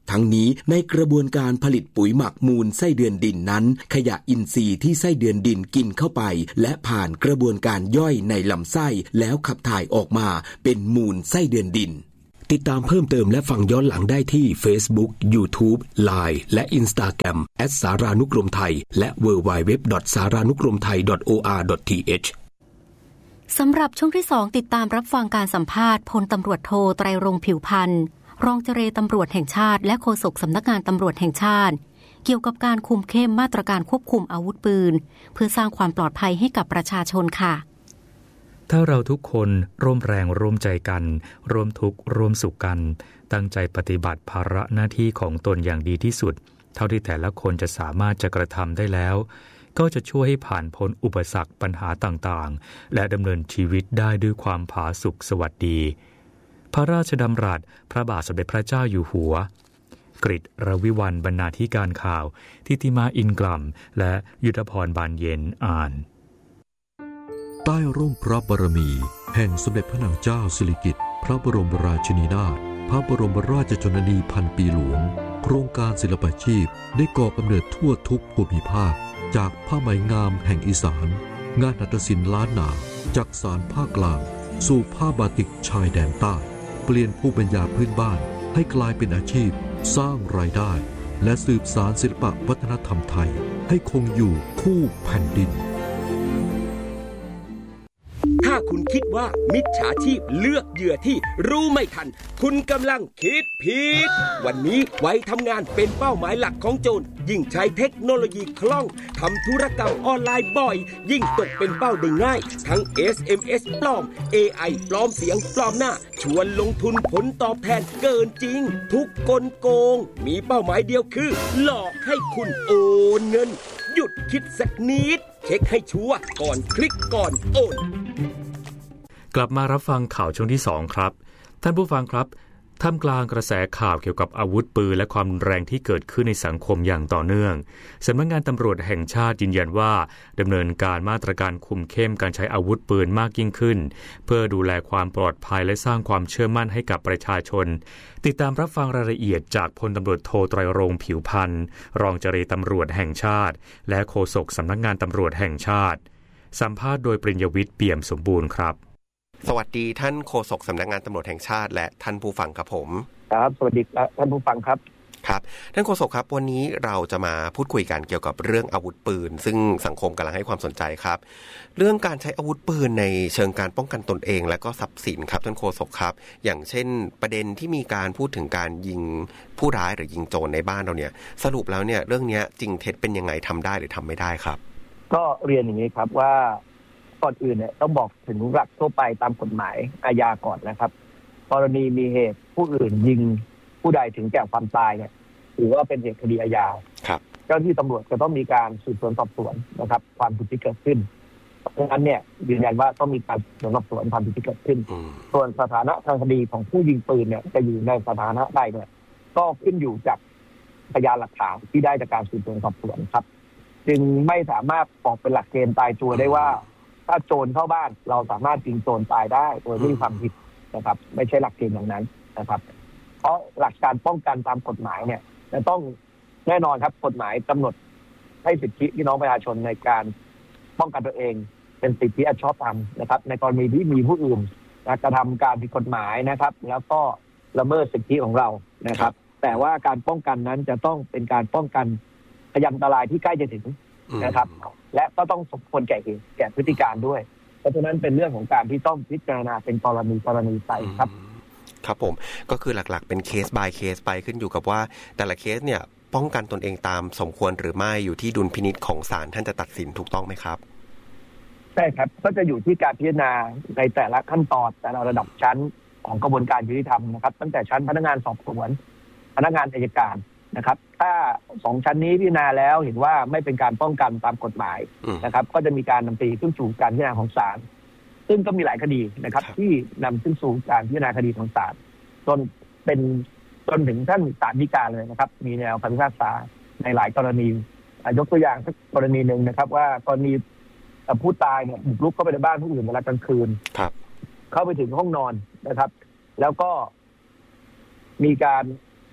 ทั้งนี้ในกระบวนการผลิตปุ๋ยหมักมูลไส้เดือนดินนั้นขยะอินทรีย์ที่ไส้เดือนดินกินเข้าไปและผ่านกระบวนการย่อยในลำไส้แล้วขับถ่ายออกมาเป็นมูลไส้เดือนดินติดตามเพิ่มเติมและฟังย้อนหลังได้ที่ Facebook YouTube ไลน์ และ Instagram แอท สารานุกรมไทยและ ดับเบิลยู ดับเบิลยู ดับเบิลยู ดอท สารานุกรมไทย ดอท โอ อาร์ ดอท ที เอชสำหรับช่วงที่สองติดตามรับฟังการสัมภาษณ์พลตำรวจโทไตรรงค์ผิวพันธ์รองเจรตำรวจแห่งชาติและโฆษกสำนักงานตำรวจแห่งชาติเกี่ยวกับการคุมเข้มมาตรการควบคุมอาวุธปืนเพื่อสร้างความปลอดภัยให้กับประชาชนค่ะถ้าเราทุกคนร่วมแรงร่วมใจกันร่วมทุกข์ร่วมสุขกันตั้งใจปฏิบัติภาระหน้าที่ของตนอย่างดีที่สุดเท่าที่แต่ละคนจะสามารถจะกระทำได้แล้วก็จะช่วยให้ผ่านพ้นอุปสรรคปัญหาต่างๆและดำเนินชีวิตได้ด้วยความผาสุกสวัสดีพระราชดำรัสพระบาทสมเด็จพระเจ้าอยู่หัวกฤษรวิวรรณบรรณาธิการข่าวทิติมาอินกล่ำและยุทธพรบานเย็นอ่านใต้ร่มพระบารมีแห่งสมเด็จพระนางเจ้าสิริกิติ์พระบรมราชินีนาถพระบรมราชชนนีพันปีหลวงโครงการศิลปาชีพได้ก่อกำเนิดทั่วทุกภูมิภาคจากผ้าไหมงามแห่งอีสานงานหัตถศิลป์ล้านนาจากสารภาคกลางสู่ผ้าบาติกชายแดนใต้เปลี่ยนภูมิปัญญาพื้นบ้านให้กลายเป็นอาชีพสร้างรายได้และสืบสานศิลปวัฒนธรรมไทยให้คงอยู่คู่แผ่นดินถ้าคุณคิดว่ามิจฉาชีพเลือกเหยื่อที่รู้ไม่ทันคุณกำลังคิดผิดวันนี้ไว้ทำงานเป็นเป้าหมายหลักของโจรยิ่งใช้เทคโนโลยีคล่องทำธุรกรรมออนไลน์บ่อยยิ่งตกเป็นเป้าได้ง่ายทั้ง เอส เอ็ม เอส ปลอม เอ ไอ ปลอมเสียงปลอมหน้าชวนลงทุนผลตอบแทนเกินจริงทุกกลโกงมีเป้าหมายเดียวคือหลอกให้คุณโอนเงินหยุดคิดสักนิดเช็คให้ชัวร์ก่อนคลิกก่อนโอนกลับมารับฟังข่าวช่วงที่สองครับท่านผู้ฟังครับท่ามกลางกระแสข่าวเกี่ยวกับอาวุธปืนและความรุนแรงที่เกิดขึ้นในสังคมอย่างต่อเนื่องสำนักงานตำรวจแห่งชาติยืนยันว่าดำเนินการมาตรการคุมเข้มการใช้อาวุธปืนมากยิ่งขึ้นเพื่อดูแลความปลอดภัยและสร้างความเชื่อมั่นให้กับประชาชนติดตามรับฟังรายละเอียดจากพลตำรวจโทไตรรงค์ผิวพันธ์รองเจรตำรวจแห่งชาติและโฆษกสำนักงานตำรวจแห่งชาติสัมภาษณ์โดยปริญญวิทย์เปี่ยมสมบูรณ์ครับสวัสดีท่านโฆษกสำนักงานตำรวจแห่งชาติและท่านผู้ฟังครับผมครับสวัสดีท่านผู้ฟังครับครับท่านโฆษกครับวันนี้เราจะมาพูดคุยกันเกี่ยวกับเรื่องอาวุธปืนซึ่งสังคมกำลังให้ความสนใจครับเรื่องการใช้อาวุธปืนในเชิงการป้องกันตนเองและก็ทรัพย์สินครับท่านโฆษกครับอย่างเช่นประเด็นที่มีการพูดถึงการยิงผู้ร้ายหรือยิงโจรในบ้านเราเนี่ยสรุปแล้วเนี่ยเรื่องนี้จริงเท็จเป็นยังไงทำได้หรือทำไม่ได้ครับก็เรียนอย่างนี้ครับว่าก่อนอื่นเนี่ยต้องบอกถึงหลักทั่วไปตามกฎหมายอาญาก่อนนะครับกรณีมีเหตุผู้อื่นยิงผู้ใดถึงแก่ความตายเนี่ยถือว่าเป็นเหตุคดีอาญาครับเจ้าหน้าที่ตำรวจจะต้องมีการสืบสวนสอบสวนนะครับความผิดที่เกิดขึ้นเพราะฉะนั้นเนี่ยยืนยันว่าต้องมีการสืบสวนสอบสวนความผิดที่เกิดขึ้นส่วนสถานะทางคดีของผู้ยิงปืนเนี่ยจะอยู่ในสถานะใดเนี่ยก็ขึ้นอยู่จากพยานหลักฐานที่ได้จากการสืบสวนสอบสวนครับจึงไม่สามารถบอกเป็นหลักเกณฑ์ตายตัวได้ว่าถ้าโจรเข้าบ้านเราสามารถยิงโจรตายได้โดยไม่มีความผิดนะครับไม่ใช่หลักเกณฑ์อย่างนั้นนะครับเพราะหลักการป้องกันตามกฎหมายเนี่ยจะต้องแน่นอนครับกฎหมายกำหนดให้สิทธิพี่น้องประชาชนในการป้องกันตัวเองเป็นสิทธิอันชอบธรรมนะครับในกรณีที่มีผู้อื่นกระทำการผิดกฎหมายนะครับแล้วก็ละเมิดสิทธิของเรานะครับแต่ว่าการป้องกันนั้นจะต้องเป็นการป้องกันพยานอันตรายที่ใกล้จะถึงนะครับและก็ต้องสมควรแก่เหตุแก่พฤติการด้วยเพราะฉะนั้นเป็นเรื่องของการที่ต้องพิจารณาเป็นกรณีกรณีไปครับครับผมก็คือหลักๆเป็นเคส by เคสไปขึ้นอยู่กับว่าแต่ละเคสเนี่ยป้องกันตนเองตามสมควรหรือไม่อยู่ที่ดุลพินิจของศาลท่านจะตัดสินถูกต้องไหมครับใช่ครับก็จะอยู่ที่การพิจารณาในแต่ละขั้นตอนแต่ละระดับชั้นของกระบวนการยุติธรรมนะครับตั้งแต่ชั้นพนักงานสอบสวนพนักงานอัยการนะครับถ้าสองชั้นนี้พิจารณาแล้วเห็นว่าไม่เป็นการป้องกันตามกฎหมายนะครับก็จะมีการนำไปขึ้นสู่การพิจารณาของศาลซึ่งก็มีหลายคดีนะครับที่นำขึ้นสู่การพิจารณาคดีของศาลจนเป็นจนถึงท่านศาลฎีกาเลยนะครับมีแนวคำพิพากษาในหลายกรณียกตัวอย่างสักกรณีหนึ่งนะครับว่ากรณีผู้ตายเนี่ยบุกรุกเข้าไปในบ้านผู้อื่นเวลากลางคืนเข้าไปถึงห้องนอนนะครับแล้วก็มีการ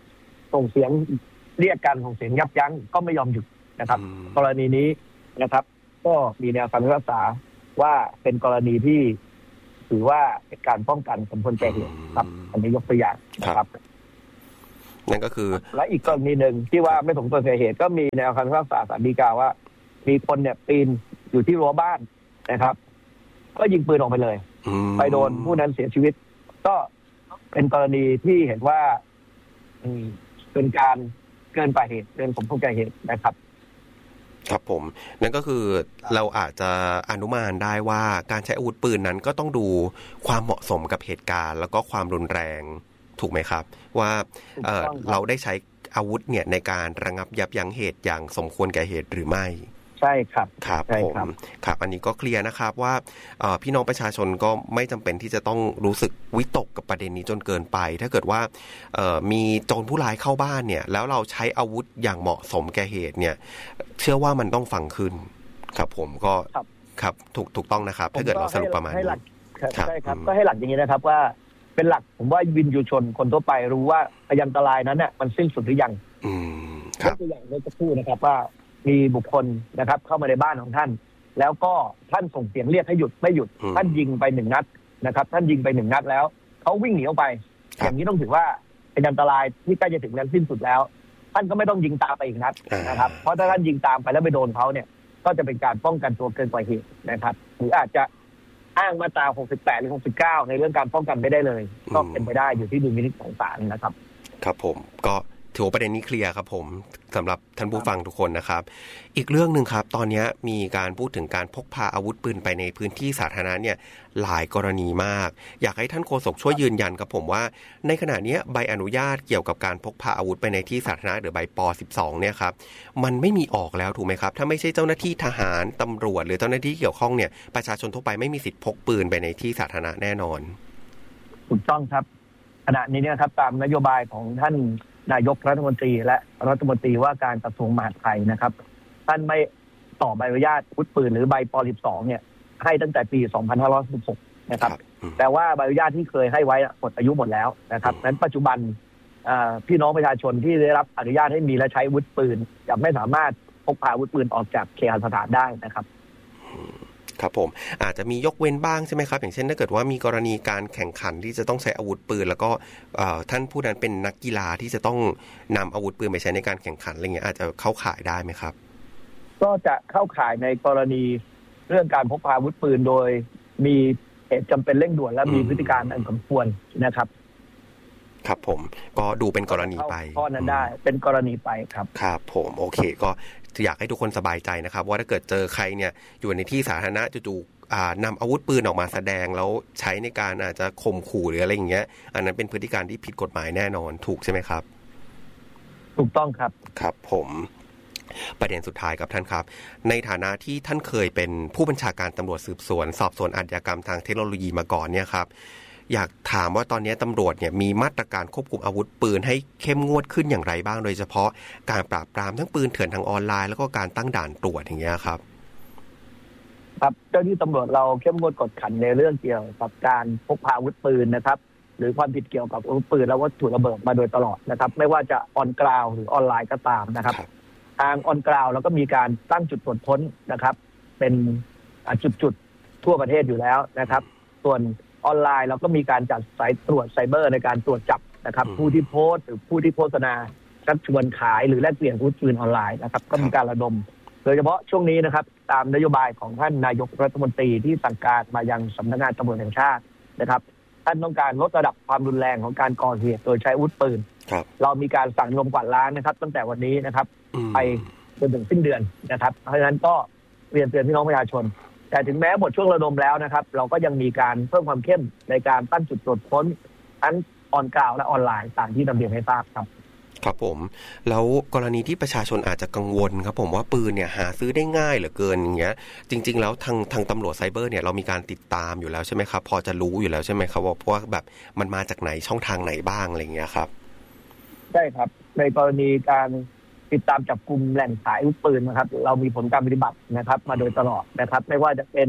ส่งเสียงเรียกกันส่งเสียงยับยั้งก็ไม่ยอมหยุดนะครับกรณีนี้นะครับก็มีแนวคำพิพากษาว่าเป็นกรณีที่ถือว่าเป็นการป้องกันสมควรแก่เหตุครับอันนี้ยกตัวอย่างนะครับนั่นก็คือและอีกกรณีหนึ่งที่ว่าไม่สมควรแก่เหตุก็มีแนวคำพิพากษาศาลฎีกาว่ามีคนเนี่ยปีนอยู่ที่รั้วบ้านนะครับก็ยิงปืนออกไปเลยไปโดนผู้นั้นเสียชีวิตก็เป็นกรณีที่เห็นว่าเป็นการเกินกว่าเหตุเกินสมควรแก่เหตุนะครับครับผมนั่นก็คือเราอาจจะอนุมานได้ว่าการใช้อาวุธปืนนั้นก็ต้องดูความเหมาะสมกับเหตุการณ์แล้วก็ความรุนแรงถูกไหมครับว่า เอ่อ เราได้ใช้อาวุธเนี่ยในการระงับยับยั้งเหตุอย่างสมควรแก่เหตุหรือไม่ใช่ครับครับผมครับอันนี้ก็เคลียร์นะครับว่าพี่น้องประชาชนก็ไม่จำเป็นที่จะต้องรู้สึกวิตกกับประเด็นนี้จนเกินไปถ้าเกิดว่ามีโจรผู้ร้ายเข้าบ้านเนี่ยแล้วเราใช้อาวุธอย่างเหมาะสมแก่เหตุเนี่ยเชื่อว่ามันต้องฟังขึ้นครับผมก็ครับถูกถูกต้องนะครับถ้าเกิดเราสรุปประมาณนี้ใช่ครับก็ให้หลักอย่างนี้นะครับว่าเป็นหลักผมว่าวินยูชนคนทั่วไปรู้ว่าพยันตรายนั้นเนี่ยมันสิ้นสุดหรือยังยกตัวอย่างเมื่อสักครู่นะครับว่ามีบุคคลนะครับเข้ามาในบ้านของท่านแล้วก็ท่านส่งเสียงเรียกให้หยุดไม่หยุดท่านยิงไปหนึ่งนัดนะครับท่านยิงไปหนึ่งนัดแล้วเขาวิ่งหนีออกไปอย่างนี้ต้องถือว่าเป็นอันตรายที่ใกล้จะถึงนั้นสิ้นสุดแล้วท่านก็ไม่ต้องยิงตามไปอีกนัดนะครับเพราะถ้าท่านยิงตามไปแล้วไปโดนเขาเนี่ยก็จะเป็นการป้องกันตัวเกินกว่าเหตุนะครับหรืออาจจะอ้างมาตราหกสิบแปดหรือหกสิบเก้าในเรื่องการป้องกันไม่ได้เลยก็เป็นไปได้อยู่ที่ดุลพินิจของศาลนะครับครับผมก็ถือว่าประเด็นนี้เคลียร์ครับผมสำหรับท่านผู้ฟังทุกคนนะครับอีกเรื่องนึงครับตอนนี้มีการพูดถึงการพกพาอาวุธปืนไปในพื้นที่สาธารณะเนี่ยหลายกรณีมากอยากให้ท่านโฆษกช่วยยืนยันครับผมว่าในขณะนี้ใบอนุญาตเกี่ยวกับการพกพาอาวุธไปในที่สาธารณะหรือใบป สิบสองเนี่ยครับมันไม่มีออกแล้วถูกไหมครับถ้าไม่ใช่เจ้าหน้าที่ทหารตำรวจหรือเจ้าหน้าที่เกี่ยวข้องเนี่ยประชาชนทั่วไปไม่มีสิทธิ์พกปืนไปในที่สาธารณะแน่นอนถูกต้องครับขณะนี้เนี่ยครับตามนโยบายของท่านนายกรัฐมนตรีและรัฐมนตรีว่าการกระทรวงมหาดไทยนะครับท่านไม่ต่อใบอนุญาตอาวุธปืนหรือใบป สิบสองเนี่ยให้ตั้งแต่ปีสองพันห้าร้อยสิบหกนะครับแต่ว่าใบอนุญาตที่เคยให้ไว้หมดอายุหมดแล้วนะครับนั้นปัจจุบันพี่น้องประชาชนที่ได้รับอนุญาตให้มีและใช้อาวุธปืนจะไม่สามารถพกพาอาวุธปืนออกจากเคหสถานได้นะครับครับผมอาจจะมียกเว้นบ้างใช่ไหมครับอย่างเช่นถ้าเกิดว่ามีกรณีการแข่งขันที่จะต้องใช้อาวุธปืนแล้วก็ท่านผู้นั้นเป็นนักกีฬาที่จะต้องนำอาวุธปืนไปใช้ในการแข่งขันอะไรเงี้ยอาจจะเข้าข่ายได้ไหมครับก็จะเข้าข่ายในกรณีเรื่องการพกพาอาวุธปืนโดยมีเหตุจำเป็นเร่งด่วนและมีพฤติการอันสมควรนะครับครับผมก็ดูเป็นกรณีไปข้อนั้นได้เป็นกรณีไปครับครับผมโอเคก็อยากให้ทุกคนสบายใจนะครับว่าถ้าเกิดเจอใครเนี่ยอยู่ในที่สาธารณะจู่ๆนำอาวุธปืนออกมาแสดงแล้วใช้ในการอาจจะข่มขู่หรืออะไรอย่างเงี้ยอันนั้นเป็นพฤติการที่ผิดกฎหมายแน่นอนถูกใช่ไหมครับถูกต้องครับครับผมประเด็นสุดท้ายครับท่านครับในฐานะที่ท่านเคยเป็นผู้บัญชาการตำรวจสืบสวนสอบสวนอาชญากรรมทางเทคโนโลยีมาก่อนเนี่ยครับอยากถามว่าตอนนี้ตำรวจเนี่ยมีมาตรการควบคุมอาวุธปืนให้เข้มงวดขึ้นอย่างไรบ้างโดยเฉพาะการปราบปรามทั้งปืนเถื่อนทางออนไลน์แล้วก็การตั้งด่านตรวจอย่างเงี้ยครับครับเจ้าที่ตำรวจเราเข้มงวดกวดขันในเรื่องเกี่ยวกับการพกพาอาวุธปืนนะครับหรือความผิดเกี่ยวกับอาวุธปืนและวัตถุระเบิดมาโดยตลอดนะครับไม่ว่าจะออนกราวหรือออนไลน์ก็ตามนะครับทางออนกราวเราก็มีการตั้งจุดตรวจค้นนะครับเป็นจุดๆทั่วประเทศอยู่แล้วนะครับส่วนออนไลน์เราก็มีการจัดสายตรวจไซเบอร์ในการตรวจจับนะครับผู้ที่โพสต์หรือผู้ที่โฆษณาชักชวนขายหรือแลกเปลี่ยนอาวุธปืนออนไลน์นะครับก็มีการระดมโดยเฉพาะช่วงนี้นะครับตามนโยบายของท่านนายกรัฐมนตรีที่สั่งการมายังสำนักงานตำรวจแห่งชาตินะครับท่านต้องการลดระดับความรุนแรงของการก่อเหตุโดยใช้อาวุธปืนเรามีการสั่งรวมกวาดล้างนะครับตั้งแต่วันนี้นะครับไปจนถึงสิ้นเดือนนะครับเพราะฉะนั้นก็เรียนเตือนพี่น้องประชาชนแต่ถึงแม้หมดช่วงระดมแล้วนะครับเราก็ยังมีการเพิ่มความเข้มในการตั้งจุดตรวจค้นทั้งออนกราวและออนไลน์ตามที่นำเรียนให้ทราบครับครับผมแล้วกรณีที่ประชาชนอาจจะกังวลครับผมว่าปืนเนี่ยหาซื้อได้ง่ายเหลือเกินอย่างเงี้ยจริงๆแล้วทางทางตำรวจไซเบอร์เนี่ยเรามีการติดตามอยู่แล้วใช่ไหมครับพอจะรู้อยู่แล้วใช่ไหมครับว่าเพราะว่าแบบมันมาจากไหนช่องทางไหนบ้างอะไรเงี้ยครับใช่ครับในกรณีการติดตามจับกุมแหล่งขายอาวุธปืนนะครับเรามีผลการปฏิบัตินะครับมาโดยตลอดนะครับไม่ว่าจะเป็น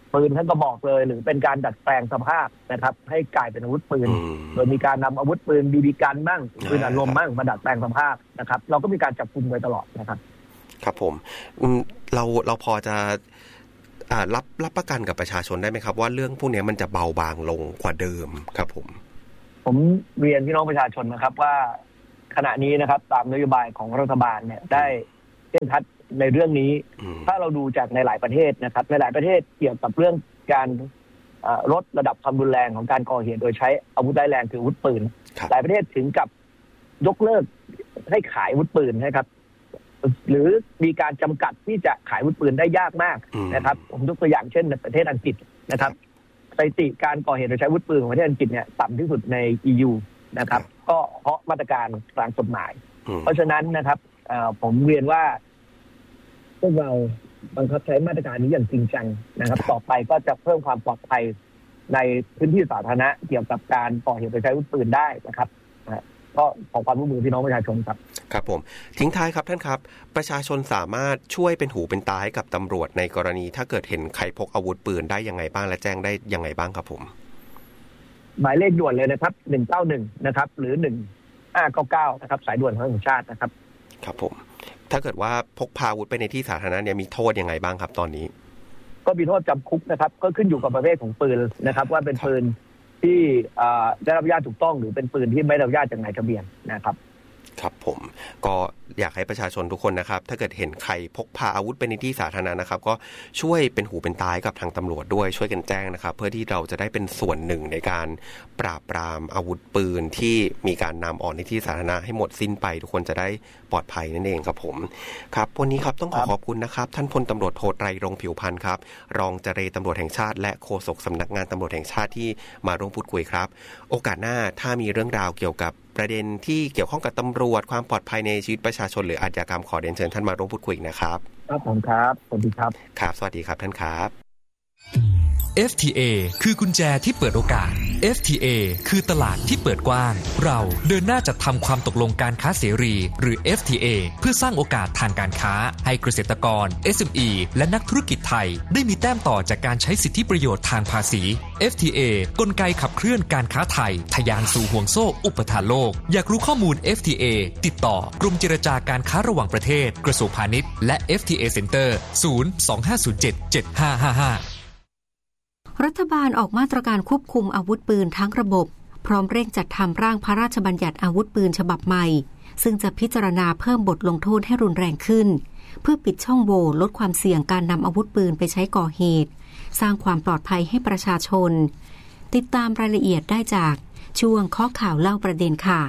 ปืนทั้งกระบอกเลยหรือเป็นการดัดแปลงสภาพนะครับให้กลายเป็นอาวุธปืนโดยมีการนำอาวุธปืนบีบีกันบ้างปืนอัดลมบ้างมาดัดแปลงสภาพนะครับเราก็มีการจับกุมโดยตลอดนะครับครับผมเราเราพอจะรับรับประกันกับประชาชนได้ไหมครับว่าเรื่องพวกนี้มันจะเบาบางลงกว่าเดิมครับผมผมเรียนพี่น้องประชาชนนะครับว่าขณะนี้นะครับตามนโยบายของรัฐบาลเนี่ยได้เคร่งครัดในเรื่องนี้ถ้าเราดูจากในหลายประเทศนะครับในหลายประเทศเกี่ยวกับเรื่องการลดระดับความรุนแรงของการก่อเหตุโดยใช้อาวุธร้ายแรงคืออาวุธปืนหลายประเทศถึงกับยกเลิกให้ขายอาวุธปืนนะครับหรือมีการจำกัดที่จะขายอาวุธปืนได้ยากมากนะครับผมยกตัวอย่างเช่นในประเทศอังกฤษนะครับสถิติการก่อเหตุโดยใช้อาวุธปืนของประเทศอังกฤษเนี่ยต่ำที่สุดใน อี ยู นะครับก็เพราะมาตรการทางกฎหมายเพราะฉะนั้นนะครับผมเรียนว่าพวกเราบังคับใช้มาตรการนี้อย่างจริงจังนะครับต่อไปก็จะเพิ่มความปลอดภัยในพื้นที่สาธารณะเกี่ยวกับการก่อเหตุโดยใช้อาวุธปืนได้นะครับก็ขอความร่วมมือพี่น้องประชาชนครับครับผมทิ้งท้ายครับท่านครับประชาชนสามารถช่วยเป็นหูเป็นตาให้กับตำรวจในกรณีถ้าเกิดเห็นใครพกอาวุธปืนได้ยังไงบ้างและแจ้งได้ยังไงบ้างครับผมหมายเลขด่วนเลยนะครับหนึ่งเก้าหนึ่งนะครับหรือหนึ่งห้าเก้าเก้านะครับสายด่วนของแห่งชาตินะครับครับผมถ้าเกิดว่าพกพาอาวุธไปในที่สาธารณะเนี่ยมีโทษยังไงบ้างครับตอนนี้ก็มีโทษจำคุกนะครับก็ขึ้นอยู่กับประเภทของปืนนะครับว่าเป็นปืนที่ได้รับอนุญาตถูกต้องหรือเป็นปืนที่ไม่ได้รับอนุญาตจากนายทะเบียนนะครับครับผมก็อยากให้ประชาชนทุกคนนะครับถ้าเกิดเห็นใครพกพาอาวุธไปในที่สาธารณะนะครับก็ช่วยเป็นหูเป็นตากับทางตำรวจด้วยช่วยกันแจ้งนะครับเพื่อที่เราจะได้เป็นส่วนหนึ่งในการปราบปรามอาวุธปืนที่มีการนำออกในที่สาธารณะให้หมดสิ้นไปทุกคนจะได้ปลอดภัยนั่นเองครับผมครับวันนี้ครับต้องขอขอบคุณนะครับท่านพลตำรวจโทไตรรงค์ผิวพรรณครับรองเจรตำรวจแห่งชาติและโฆษกสำนักงานตำรวจแห่งชาติที่มาร่วมพูดคุยครับโอกาสหน้าถ้ามีเรื่องราวเกี่ยวกับประเด็นที่เกี่ยวข้องกับตำรวจความปลอดภัยในชีวิตประชาชนหรืออาชญากรรมขอเรียนเชิญท่านมาร่วมพูดคุยนะครับครับผมครับสวัสดีครับครับสวัสดีครับท่านครับเอฟ ที เอ คือกุญแจที่เปิดโอกาส เอฟ ที เอ คือตลาดที่เปิดกว้างเราเดินหน้าจัดทำความตกลงการค้าเสรีหรือ เอฟ ที เอ เพื่อสร้างโอกาสทางการค้าให้เกษตรกร เอส เอ็ม อี และนักธุรกิจไทยได้มีแต้มต่อจากการใช้สิทธิประโยชน์ทางภาษี เอฟ ที เอ กลไกขับเคลื่อนการค้าไทยทะยานสู่ห่วงโซ่อุปทานโลกอยากรู้ข้อมูล เอฟ ที เอ ติดต่อกรมเจรจาการค้าระหว่างประเทศกระทรวงพาณิชย์และ เอฟ ที เอ Center ศูนย์ สอง ห้า ศูนย์ เจ็ด เจ็ด ห้า ห้า ห้ารัฐบาลออกมาตรการควบคุมอาวุธปืนทั้งระบบพร้อมเร่งจัดทำร่างพระราชบัญญัติอาวุธปืนฉบับใหม่ซึ่งจะพิจารณาเพิ่มบทลงโทษให้รุนแรงขึ้นเพื่อปิดช่องโหว่ลดความเสี่ยงการนำอาวุธปืนไปใช้ก่อเหตุสร้างความปลอดภัยให้ประชาชนติดตามรายละเอียดได้จากช่วงข้อข่าวเล่าประเด็นค่ะ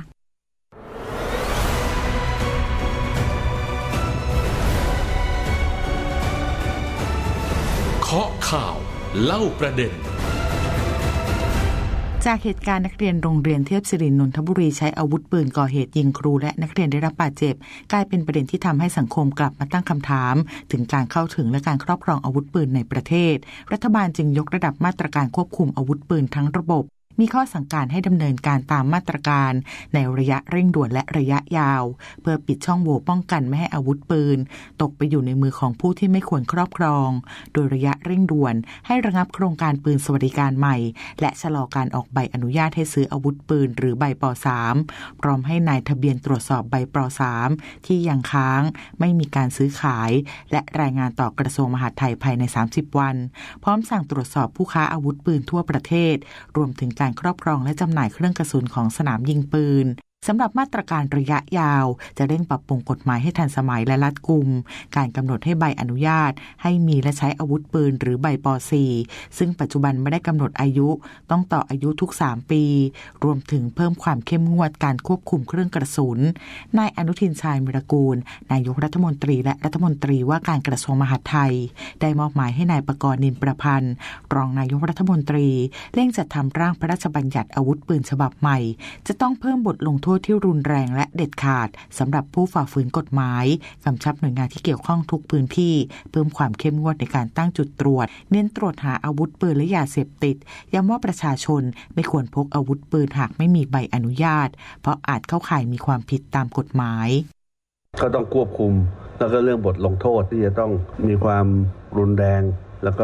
ข้อข่าวเล่าประเด็นจากเหตุการณ์นักเรียนโรงเรียนเทพศิรินนนทบุรีใช้อาวุธปืนก่อเหตุยิงครูและนักเรียนได้รับบาดเจ็บกลายเป็นประเด็นที่ทำให้สังคมกลับมาตั้งคำถามถึงการเข้าถึงและการครอบครองอาวุธปืนในประเทศรัฐบาลจึงยกระดับมาตรการควบคุมอาวุธปืนทั้งระบบมีข้อสั่งการให้ดำเนินการตามมาตรการในระยะเร่งด่วนและระยะยาวเพื่อปิดช่องโหว่ป้องกันไม่ให้อาวุธปืนตกไปอยู่ในมือของผู้ที่ไม่ควรครอบครองโดยระยะเร่งด่วนให้ระงับโครงการปืนสวัสดิการใหม่และชะลอการออกใบอนุญาตให้ซื้ออาวุธปืนหรือใบป สาม พร้อมให้นายทะเบียนตรวจสอบใบป สาม ที่ยังค้างไม่มีการซื้อขายและรายงานต่อกระทรวงมหาดไทยภายในสามสิบวันพร้อมสั่งตรวจสอบผู้ค้าอาวุธปืนทั่วประเทศรวมถึงการครอบครองและจำหน่ายเครื่องกระสุนของสนามยิงปืนสำหรับมาตรการระยะยาวจะเร่งปรับปรุงกฎหมายให้ทันสมัยและรัดกุมการกำหนดให้ใบอนุญาตให้มีและใช้อาวุธปืนหรือใบป สี่ ซึ่งปัจจุบันไม่ได้กำหนดอายุต้องต่ออายุทุกสามปีรวมถึงเพิ่มความเข้มงวดการควบคุมเครื่องกระสุนนายอนุทินชาญวิรากูลนายกรัฐมนตรีและรัฐมนตรีว่าการกระทรวงมหาดไทยได้มอบหมายให้นายปกรณ์นินประพันธ์รองนายกรัฐมนตรีเร่งจัดทำร่างพระราชบัญญัติอาวุธปืนฉบับใหม่จะต้องเพิ่มบทลงโทษที่รุนแรงและเด็ดขาดสำหรับผู้ฝ่าฝืนกฎหมายกำชับหน่วยงานที่เกี่ยวข้องทุกพื้นที่เพิ่มความเข้มงวดในการตั้งจุดตรวจเน้นตรวจหาอาวุธปืนและยาเสพติดย้ำว่าประชาชนไม่ควรพกอาวุธปืนหากไม่มีใบอนุญาตเพราะอาจเข้าข่ายมีความผิดตามกฎหมายก็ต้องควบคุมแล้วก็เรื่องบทลงโทษที่จะต้องมีความรุนแรงแล้วก็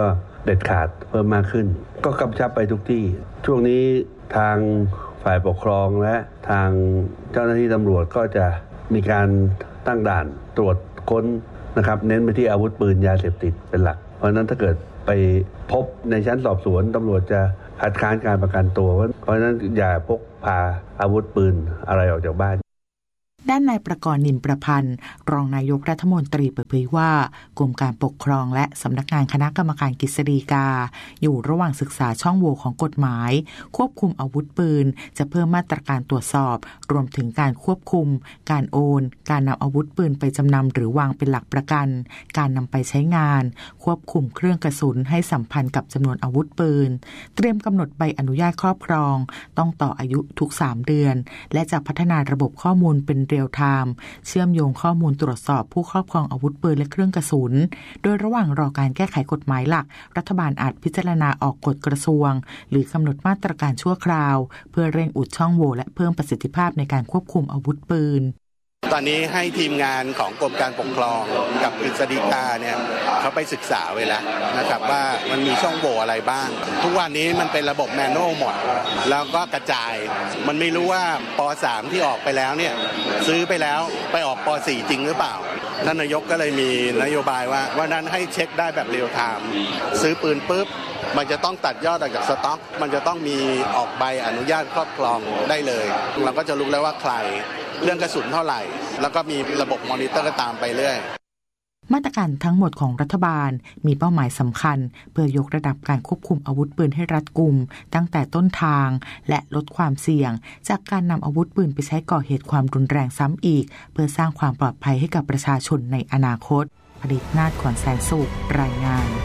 เด็ดขาดเพิ่มมากขึ้นก็กำชับไปทุกที่ช่วงนี้ทางฝ่ายปกครองและทางเจ้าหน้าที่ตำรวจก็จะมีการตั้งด่านตรวจค้นนะครับเน้นไปที่อาวุธปืนยาเสพติดเป็นหลักเพราะฉะนั้นถ้าเกิดไปพบในชั้นสอบสวนตำรวจจะคัดค้านการประกันตัวเพราะฉะนั้นอย่าพกพาอาวุธปืนอะไรออกจากบ้านด้านนายประกรณ์นินประพันธ์รองนายกรัฐมนตรีเปิดเผยว่ากรมการปกครองและสำนักงานคณะกรรมการกฤษฎีกาอยู่ระหว่างศึกษาช่องโหว่ของกฎหมายควบคุมอาวุธปืนจะเพิ่มมาตรการตรวจสอบรวมถึงการควบคุมการโอนการนำอาวุธปืนไปจำนำหรือวางเป็นหลักประกันการนำไปใช้งานควบคุมเครื่องกระสุนให้สัมพันธ์กับจำนวนอาวุธปืนเตรียมกำหนดใบอนุญาตครอบครองต้องต่ออายุทุกสามเดือนและจะพัฒนาระบบข้อมูลเป็นเรียลไทม์เชื่อมโยงข้อมูลตรวจสอบผู้ครอบครองอาวุธปืนและเครื่องกระสุนโดยระหว่างรอการแก้ไขกฎหมายหลักรัฐบาลอาจพิจารณาออกกฎกระทรวงหรือกำหนดมาตรการชั่วคราวเพื่อเร่งอุดช่องโหว่และเพิ่มประสิทธิภาพในการควบคุมอาวุธปืนตอนนี้ให้ทีมงานของกรมการปกครองกับกฤษฎีกาเนี่ยเขาไปศึกษาไว้แล้วนะครับว่ามันมีช่องโหว่อะไรบ้างทุกวันนี้มันเป็นระบบแมนนวลหมดแล้วก็กระจายมันไม่รู้ว่าป.สาม ที่ออกไปแล้วเนี่ยซื้อไปแล้วไปออกป.สี่ จริงหรือเปล่าท่านนายกก็เลยมีนโยบายว่าวันนั้นให้เช็คได้แบบเรียลไทม์ซื้อปืนปุ๊บมันจะต้องตัดยอดออกจากสต็อกมันจะต้องมีออกใบอนุญาตครอบครองได้เลยเราก็จะรู้แล้วว่าใครเรื่องกระสุนเท่าไหร่แล้วก็มีระบบมอนิเตอร์ตามไปเรื่อยมาตรการทั้งหมดของรัฐบาลมีเป้าหมายสำคัญเพื่อยกระดับการควบคุมอาวุธปืนให้รัดกุมตั้งแต่ต้นทางและลดความเสี่ยงจากการนำอาวุธปืนไปใช้ก่อเหตุความรุนแรงซ้ำอีกเพื่อสร้างความปลอดภัยให้กับประชาชนในอนาคตผลิตนาฏขวัญแสนสุขรายงาน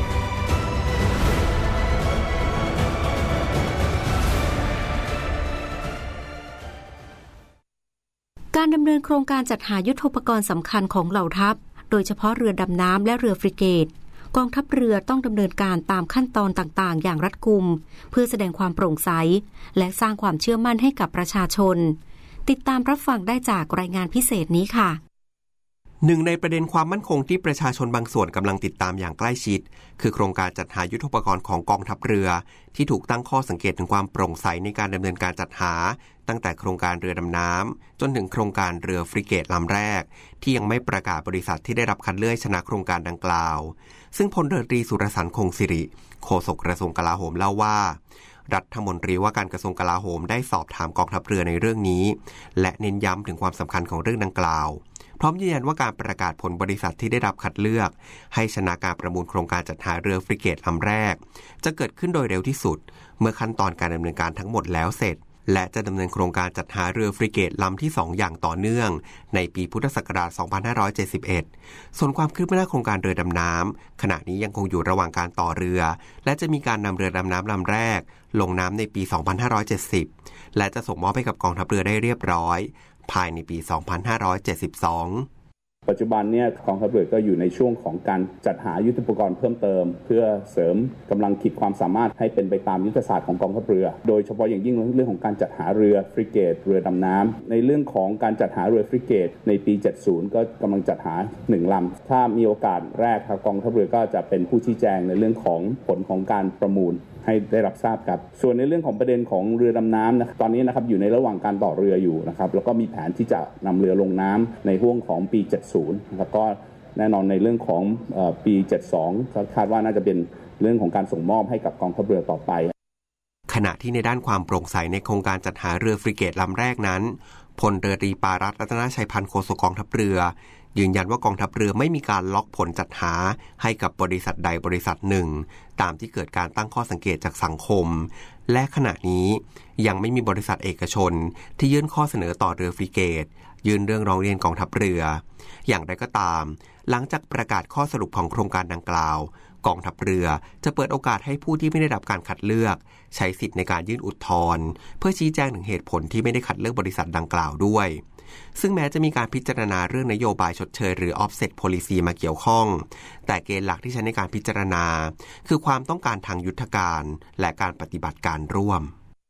การดำเนินโครงการจัดหายุทโธปกรณ์สำคัญของเหล่าทัพโดยเฉพาะเรือดำน้ำและเรือฟริเกตกองทัพเรือต้องดำเนินการตามขั้นตอนต่างๆอย่างรัดกุมเพื่อแสดงความโปร่งใสและสร้างความเชื่อมั่นให้กับประชาชนติดตามรับฟังได้จากรายงานพิเศษนี้ค่ะหนึ่งในประเด็นความมั่นคงที่ประชาชนบางส่วนกำลังติดตามอย่างใกล้ชิดคือโครงการจัดหายุทโธปกรณ์ของกองทัพเรือที่ถูกตั้งข้อสังเกตถึงความโปร่งใสในการดำเนินการจัดหาตั้งแต่โครงการเรือดำน้ำจนถึงโครงการเรือฟริเกตลำแรกที่ยังไม่ประกาศบริษัทที่ได้รับคัดเลือกชนะโครงการดังกล่าวซึ่งพลเรือตรีสุรสันต์คงสิริโฆษกกระทรวงกลาโหมเล่าว่ารัฐมนตรีว่าการกระทรวงกลาโหมได้สอบถามกองทัพเรือในเรื่องนี้และเน้นย้ำถึงความสำคัญของเรื่องดังกล่าวพร้อมยืนยันว่าการประกาศผลบริษัทที่ได้รับคัดเลือกให้ชนะการประมูลโครงการจัดหาเรือฟริเกตลำแรกจะเกิดขึ้นโดยเร็วที่สุดเมื่อขั้นตอนการดำเนินการทั้งหมดแล้วเสร็จและจะดำเนินโครงการจัดหาเรือฟริเกตลำที่สองอย่างต่อเนื่องในปีพุทธศักราชสองพันห้าร้อยเจ็ดสิบเอ็ดส่วนความคืบหน้าโครงการเรือดำน้ำขณะนี้ยังคงอยู่ระหว่างการต่อเรือและจะมีการนำเรือดำน้ำลำแรกลงน้ำในปีสองพันห้าร้อยเจ็ดสิบและจะส่งมอบให้กับกองทัพเรือได้เรียบร้อยภายในปีสองพันห้าร้อยเจ็ดสิบสองปัจจุบันเนี่ยกองทัพเรือก็อยู่ในช่วงของการจัดหายุทโธปกรณ์เพิ่มเติมเพื่อเสริมกำลังขีดความสามารถให้เป็นไปตามยุทธศาสตร์ของกองทัพเรือโดยเฉพาะอย่างยิ่งเรื่องของการจัดหาเรือฟริเกตเรือดำน้ำในเรื่องของการจัดหาเรือฟริเกตในปีเจ็ดสิบก็กำลังจัดหาหนึ่งลำถ้ามีโอกาสแรกกองทัพเรือก็จะเป็นผู้ชี้แจงในเรื่องของผลของการประมูลให้ได้รับทราบครับส่วนในเรื่องของประเด็นของเรือดำน้ำนะตอนนี้นะครับอยู่ในระหว่างการต่อเรืออยู่นะครับแล้วก็มีแผนที่จะนำเรือลงน้ำในห่วงของปีเจ็ดสิบแล้วก็แน่นอนในเรื่องของเอ่อปีเจ็ดสิบสองคาดว่าน่าจะเป็นเรื่องของการส่งมอบให้กับกองทัพเรือต่อไปขณะที่ในด้านความโปร่งใสในโครงการจัดหาเรือฟริเกตลำแรกนั้นพลเรือตรีปารัตน์รัตนชัยพันธ์โฆษกกองทัพเรือยืนยันว่ากองทัพเรือไม่มีการล็อกผลจัดหาให้กับบริษัทใดบริษัทหนึ่งตามที่เกิดการตั้งข้อสังเกตจากสังคมและขณะนี้ยังไม่มีบริษัทเอกชนที่ยื่นข้อเสนอต่อเรือฟริเกตยื่นเรื่องร้องเรียนกองทัพเรืออย่างไรก็ตามหลังจากประกาศข้อสรุปของโครงการดังกล่าวกองทัพเรือจะเปิดโอกาสให้ผู้ที่ไม่ได้รับการคัดเลือกใช้สิทธิในการยื่นอุทธรณ์เพื่อชี้แจงถึงเหตุผลที่ไม่ได้คัดเลือกบริษัทดังกล่าวด้วยซึ่งแม้จะมีการพิจารณาเรื่องนโยบายชดเชยหรือ offset policy มาเกี่ยวข้องแต่เกณฑ์หลักที่ใช้ในการพิจารณาคือความต้องการทางยุทธการและการปฏิบัติการร่วม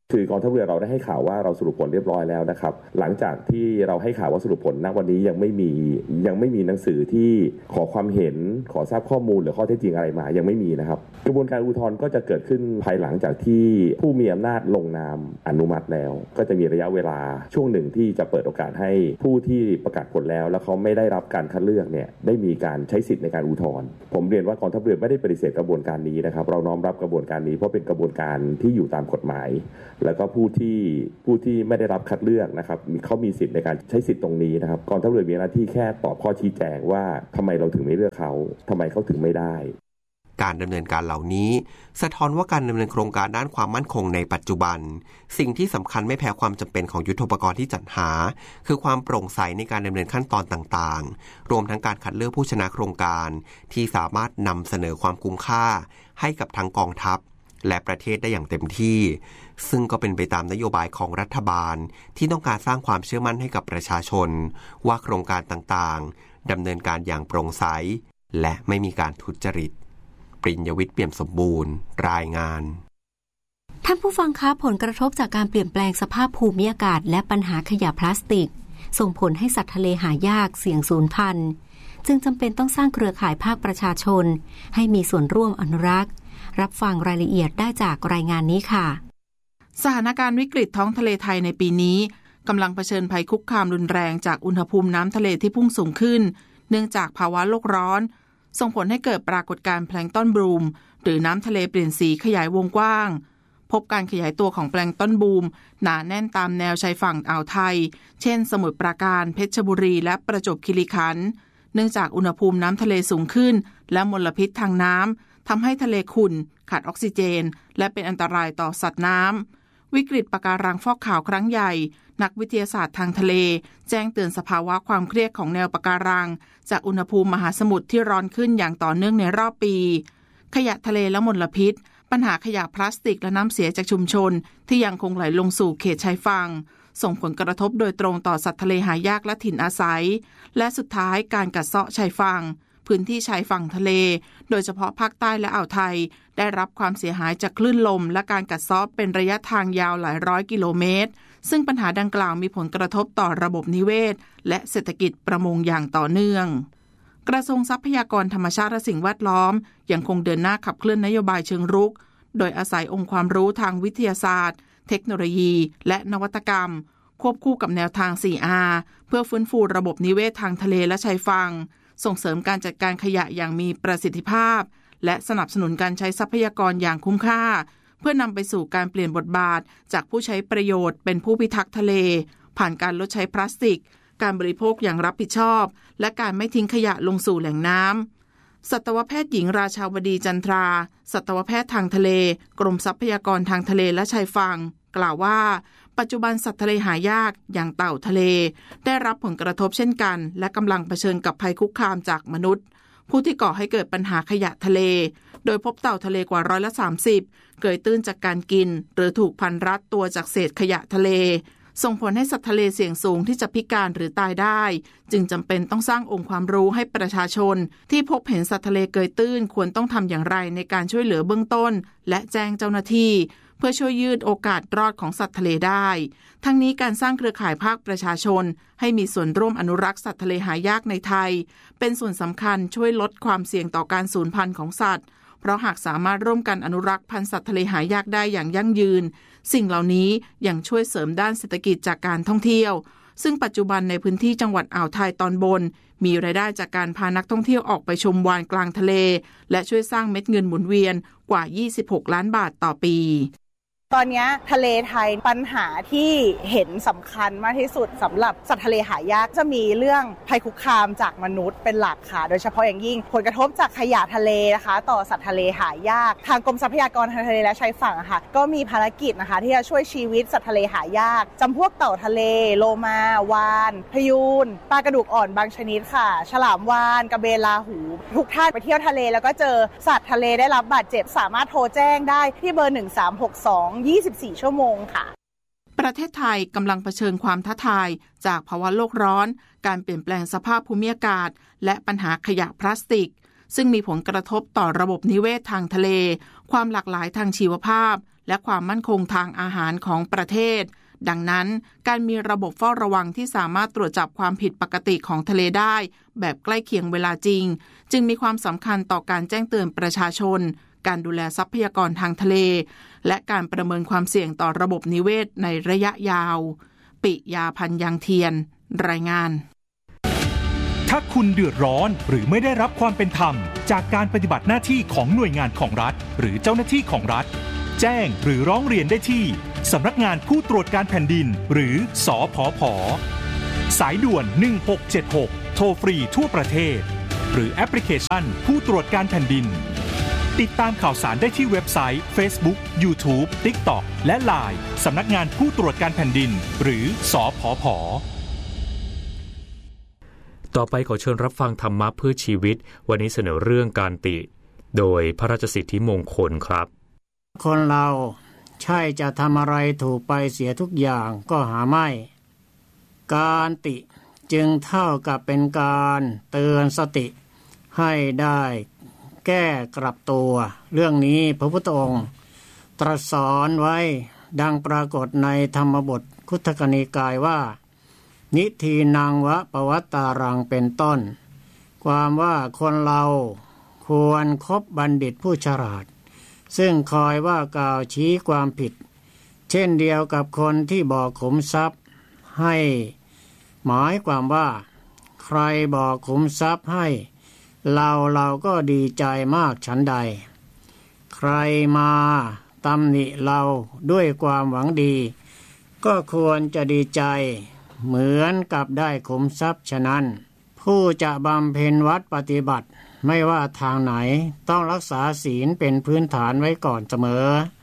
คือกองทัพเรือเราได้ให้ข่าวว่าเราสรุปผลเรียบร้อยแล้วนะครับหลังจากที่เราให้ข่าวว่าสรุปผลณวันนี้ยังไม่มียังไม่มีหนังสือที่ขอความเห็นขอทราบข้อมูลหรือข้อเท็จจริงอะไรมายังไม่มีนะครับกระบวนการอุทธรณ์ก็จะเกิดขึ้นภายหลังจากที่ผู้มีอำนาจลงนามอนุมัติแล้วก็จะมีระยะเวลาช่วงหนึ่งที่จะเปิดโอกาสให้ผู้ที่ประกาศผลแล้วแล้วเขาไม่ได้รับการคัดเลือกเนี่ยได้มีการใช้สิทธิ์ในการอุทธรณ์ผมเรียนว่ากองทัพเรือไม่ได้ปฏิเสธกระบวนการนี้นะครับเราน้อมรับกระบวนการนี้เพราะเป็นกระบวนการที่อยู่ตามกฎหมายแล้วก็ผู้ที่ผู้ที่ไม่ได้รับคัดเลือกนะครับเขามีสิทธิ์ในการใช้สิทธิ์ตรงนี้นะครับกองทัพเรือมีหน้าที่แค่ตอบข้อชี้แจงว่าทำไมเราถึงไม่เลือกเขาทำไมเขาถึงไม่ได้การดำเนินการเหล่านี้สะท้อนว่าการดำเนินโครงการด้านความมั่นคงในปัจจุบันสิ่งที่สำคัญไม่แพ้ความจำเป็นของยุทโธปกรณ์ที่จัดหาคือความโปร่งใสในการดำเนินขั้นตอนต่างๆรวมทั้งการคัดเลือกผู้ชนะโครงการที่สามารถนำเสนอความคุ้มค่าให้กับทั้งกองทัพและประเทศได้อย่างเต็มที่ซึ่งก็เป็นไปตามนโยบายของรัฐบาลที่ต้องการสร้างความเชื่อมั่นให้กับประชาชนว่าโครงการต่างๆดำเนินการอย่างโปร่งใสและไม่มีการทุจริตปริญญวิทย์เปี่ยมสมบูรณ์รายงานท่านผู้ฟังคะผลกระทบจากการเปลี่ยนแปลงสภาพภูมิอากาศและปัญหาขยะพลาสติกส่งผลให้สัตว์ทะเลหายากเสี่ยงสูญพันธุ์จึงจำเป็นต้องสร้างเครือข่ายภาคประชาชนให้มีส่วนร่วมอนุรักษ์รับฟังรายละเอียดได้จากรายงานนี้ค่ะสถานการณ์วิกฤตท้องทะเลไทยในปีนี้กำลังเผชิญภัยคุกคามรุนแรงจากอุณหภูมิน้ำทะเลที่พุ่งสูงขึ้นเนื่องจากภาวะโลกร้อนส่งผลให้เกิดปรากฏการณ์แพลงก์ตอนบลูมหรือน้ำทะเลเปลี่ยนสีขยายวงกว้างพบการขยายตัวของแพลงก์ตอนบลูมหนาแน่นตามแนวชายฝั่งอ่าวไทยเช่นสมุทรปราการเพชรบุรีและประจวบคีรีขันธ์เนื่องจากอุณหภูมิน้ำทะเลสูงขึ้นและมลพิษทางน้ำทำให้ทะเลขุ่นขาดออกซิเจนและเป็นอันตรายต่อสัตว์น้ำวิกฤตปะการังฟอกขาวครั้งใหญ่นักวิทยาศาสตร์ทางทะเลแจ้งเตือนสภาวะความเครียดของแนวปะการังจากอุณหภูมิมหาสมุทรที่ร้อนขึ้นอย่างต่อเนื่องในรอบปีขยะทะเลและมลพิษปัญหาขยะพลาสติกและน้ำเสียจากชุมชนที่ยังคงไหลลงสู่เขตชายฝั่งส่งผลกระทบโดยตรงต่อสัตว์ทะเลหายากและถิ่นอาศัยและสุดท้ายการกัดเซาะชายฝั่งพื้นที่ชายฝั่งทะเลโดยเฉพาะภาคใต้และอ่าวไทยได้รับความเสียหายจากคลื่นลมและการกัดเซาะเป็นระยะทางยาวหลายร้อยกิโลเมตรซึ่งปัญหาดังกล่าวมีผลกระทบต่อระบบนิเวศและเศรษฐกิจประมงอย่างต่อเนื่องกระทรวงทรัพยากรธรรมชาติและสิ่งแวดล้อมยังคงเดินหน้าขับเคลื่อนนโยบายเชิงรุกโดยอาศัยองค์ความรู้ทางวิทยาศาสตร์เทคโนโลยีและนวัตกรรมควบคู่กับแนวทาง โฟร์ อาร์ เพื่อฟื้นฟูระบบนิเวศทางทะเลและชายฝั่งส่งเสริมการจัดการขยะอย่างมีประสิทธิภาพและสนับสนุนการใช้ทรัพยากรอย่างคุ้มค่าเพื่อนำไปสู่การเปลี่ยนบทบาทจากผู้ใช้ประโยชน์เป็นผู้พิทักษ์ทะเลผ่านการลดใช้พลาสติกการบริโภคอย่างรับผิดชอบและการไม่ทิ้งขยะลงสู่แหล่งน้ำสัตวแพทย์หญิงราชาวดีจันทราสัตวแพทย์ทางทะเลกรมทรัพยากรทางทะเลและชายฝั่งกล่าวว่าปัจจุบันสัตว์ทะเลหายากอย่างเต่าทะเลได้รับผลกระทบเช่นกันและกำลังเผชิญกับภัยคุกคามจากมนุษย์ผู้ที่ก่อให้เกิดปัญหาขยะทะเลโดยพบเต่าทะเลกว่าร้อยละสามสิบเกิดตื้นจากการกินหรือถูกพันรัดตัวจากเศษขยะทะเลส่งผลให้สัตว์ทะเลเสี่ยงสูงที่จะพิการหรือตายได้จึงจำเป็นต้องสร้างองค์ความรู้ให้ประชาชนที่พบเห็นสัตว์ทะเลเกยตื้นควรต้องทำอย่างไรในการช่วยเหลือเบื้องต้นและแจ้งเจ้าหน้าที่เพื่อช่วยยืดโอกาสรอดของสัตว์ทะเลได้ทั้งนี้การสร้างเครือข่ายภาคประชาชนให้มีส่วนร่วมอนุรักษ์สัตว์ทะเลหายากในไทยเป็นส่วนสำคัญช่วยลดความเสี่ยงต่อการสูญพันธุ์ของสัตว์เพราะหากสามารถร่วมกันอนุรักษ์พันธุ์สัตว์ทะเลหายากได้อย่างยั่งยืนสิ่งเหล่านี้ยังช่วยเสริมด้านเศรษฐกิจจากการท่องเที่ยวซึ่งปัจจุบันในพื้นที่จังหวัดอ่าวไทยตอนบนมีรายได้จากการพานักท่องเที่ยวออกไปชมวาฬกลางทะเลและช่วยสร้างเม็ดเงินหมุนเวียนกว่ายี่สิบหกล้านบาทต่อปีตอนนี้ทะเลไทยปัญหาที่เห็นสำคัญมากที่สุดสำหรับสัตว์ทะเลหายากจะมีเรื่องภัยคุกคามจากมนุษย์เป็นหลักค่ะโดยเฉพาะอย่างยิ่งผลกระทบจากขยะทะเลนะคะต่อสัตว์ทะเลหายากทางกรมทรัพยากรทางทะเลและชายฝั่งค่ะก็มีภารกิจนะคะที่จะช่วยชีวิตสัตว์ทะเลหายากจำพวกเต่าทะเลโลมาวาฬพยูนปลากระดูกอ่อนบางชนิดค่ะฉลามวาฬกระเบนลาหูทุกท่านไปเที่ยวทะเลแล้วก็เจอสัตว์ทะเลได้รับบาดเจ็บสามารถโทรแจ้งได้ที่เบอร์หนึ่งสามหกสอง ยี่สิบสี่ชั่วโมงค่ะประเทศไทยกำลังเผชิญความท้าทายจากภาวะโลกร้อนการเปลี่ยนแปลงสภาพภูมิอากาศและปัญหาขยะพลาสติกซึ่งมีผลกระทบต่อระบบนิเวศทางทะเลความหลากหลายทางชีวภาพและความมั่นคงทางอาหารของประเทศดังนั้นการมีระบบเฝ้าระวังที่สามารถตรวจจับความผิดปกติของทะเลได้แบบใกล้เคียงเวลาจริงจึงมีความสำคัญต่อการแจ้งเตือนประชาชนการดูแลทรัพยากรทางทะเลและการประเมินความเสี่ยงต่อระบบนิเวศในระยะยาวปิยาพันธ์ยังเทียนรายงานถ้าคุณเดือดร้อนหรือไม่ได้รับความเป็นธรรมจากการปฏิบัติหน้าที่ของหน่วยงานของรัฐหรือเจ้าหน้าที่ของรัฐแจ้งหรือร้องเรียนได้ที่สำนักงานผู้ตรวจการแผ่นดินหรือสผผ.สายด่วนหนึ่งหกเจ็ดหกโทรฟรีทั่วประเทศหรือแอปพลิเคชันผู้ตรวจการแผ่นดินติดตามข่าวสารได้ที่เว็บไซต์ Facebook YouTube TikTok และ ไลน์ สำนักงานผู้ตรวจการแผ่นดินหรือสผผ. ต่อไปขอเชิญรับฟังธรรมะเพื่อชีวิตวันนี้เสนอเรื่องการติโดยพระราชสิทธิมงคลครับคนเราใช่จะทำอะไรถูกไปเสียทุกอย่างก็หาไม่การติจึงเท่ากับเป็นการเตือนสติให้ได้แก้กลับตัวเรื่องนี้พระพุทธองค์ตรัสสอนไว้ดังปรากฏในธรรมบทคุตกนิกายว่านิทีนังวะปวัตตารังเป็นต้นความว่าคนเราควรคบบัณฑิตผู้ฉลาดซึ่งคอยว่ากล่าวชี้ความผิดเช่นเดียวกับคนที่บอกขุมทรัพย์ให้หมายความว่าใครบอกขุมทรัพย์ให้เราเราก็ดีใจมากฉันใดใครมาตำหนิเราด้วยความหวังดีก็ควรจะดีใจเหมือนกับได้ขุมทรัพย์ฉะนั้นผู้จะบำเพ็ญวัดปฏิบัติไม่ว่าทางไหนต้องรักษาศีลเป็นพื้นฐานไว้ก่อนเสมอ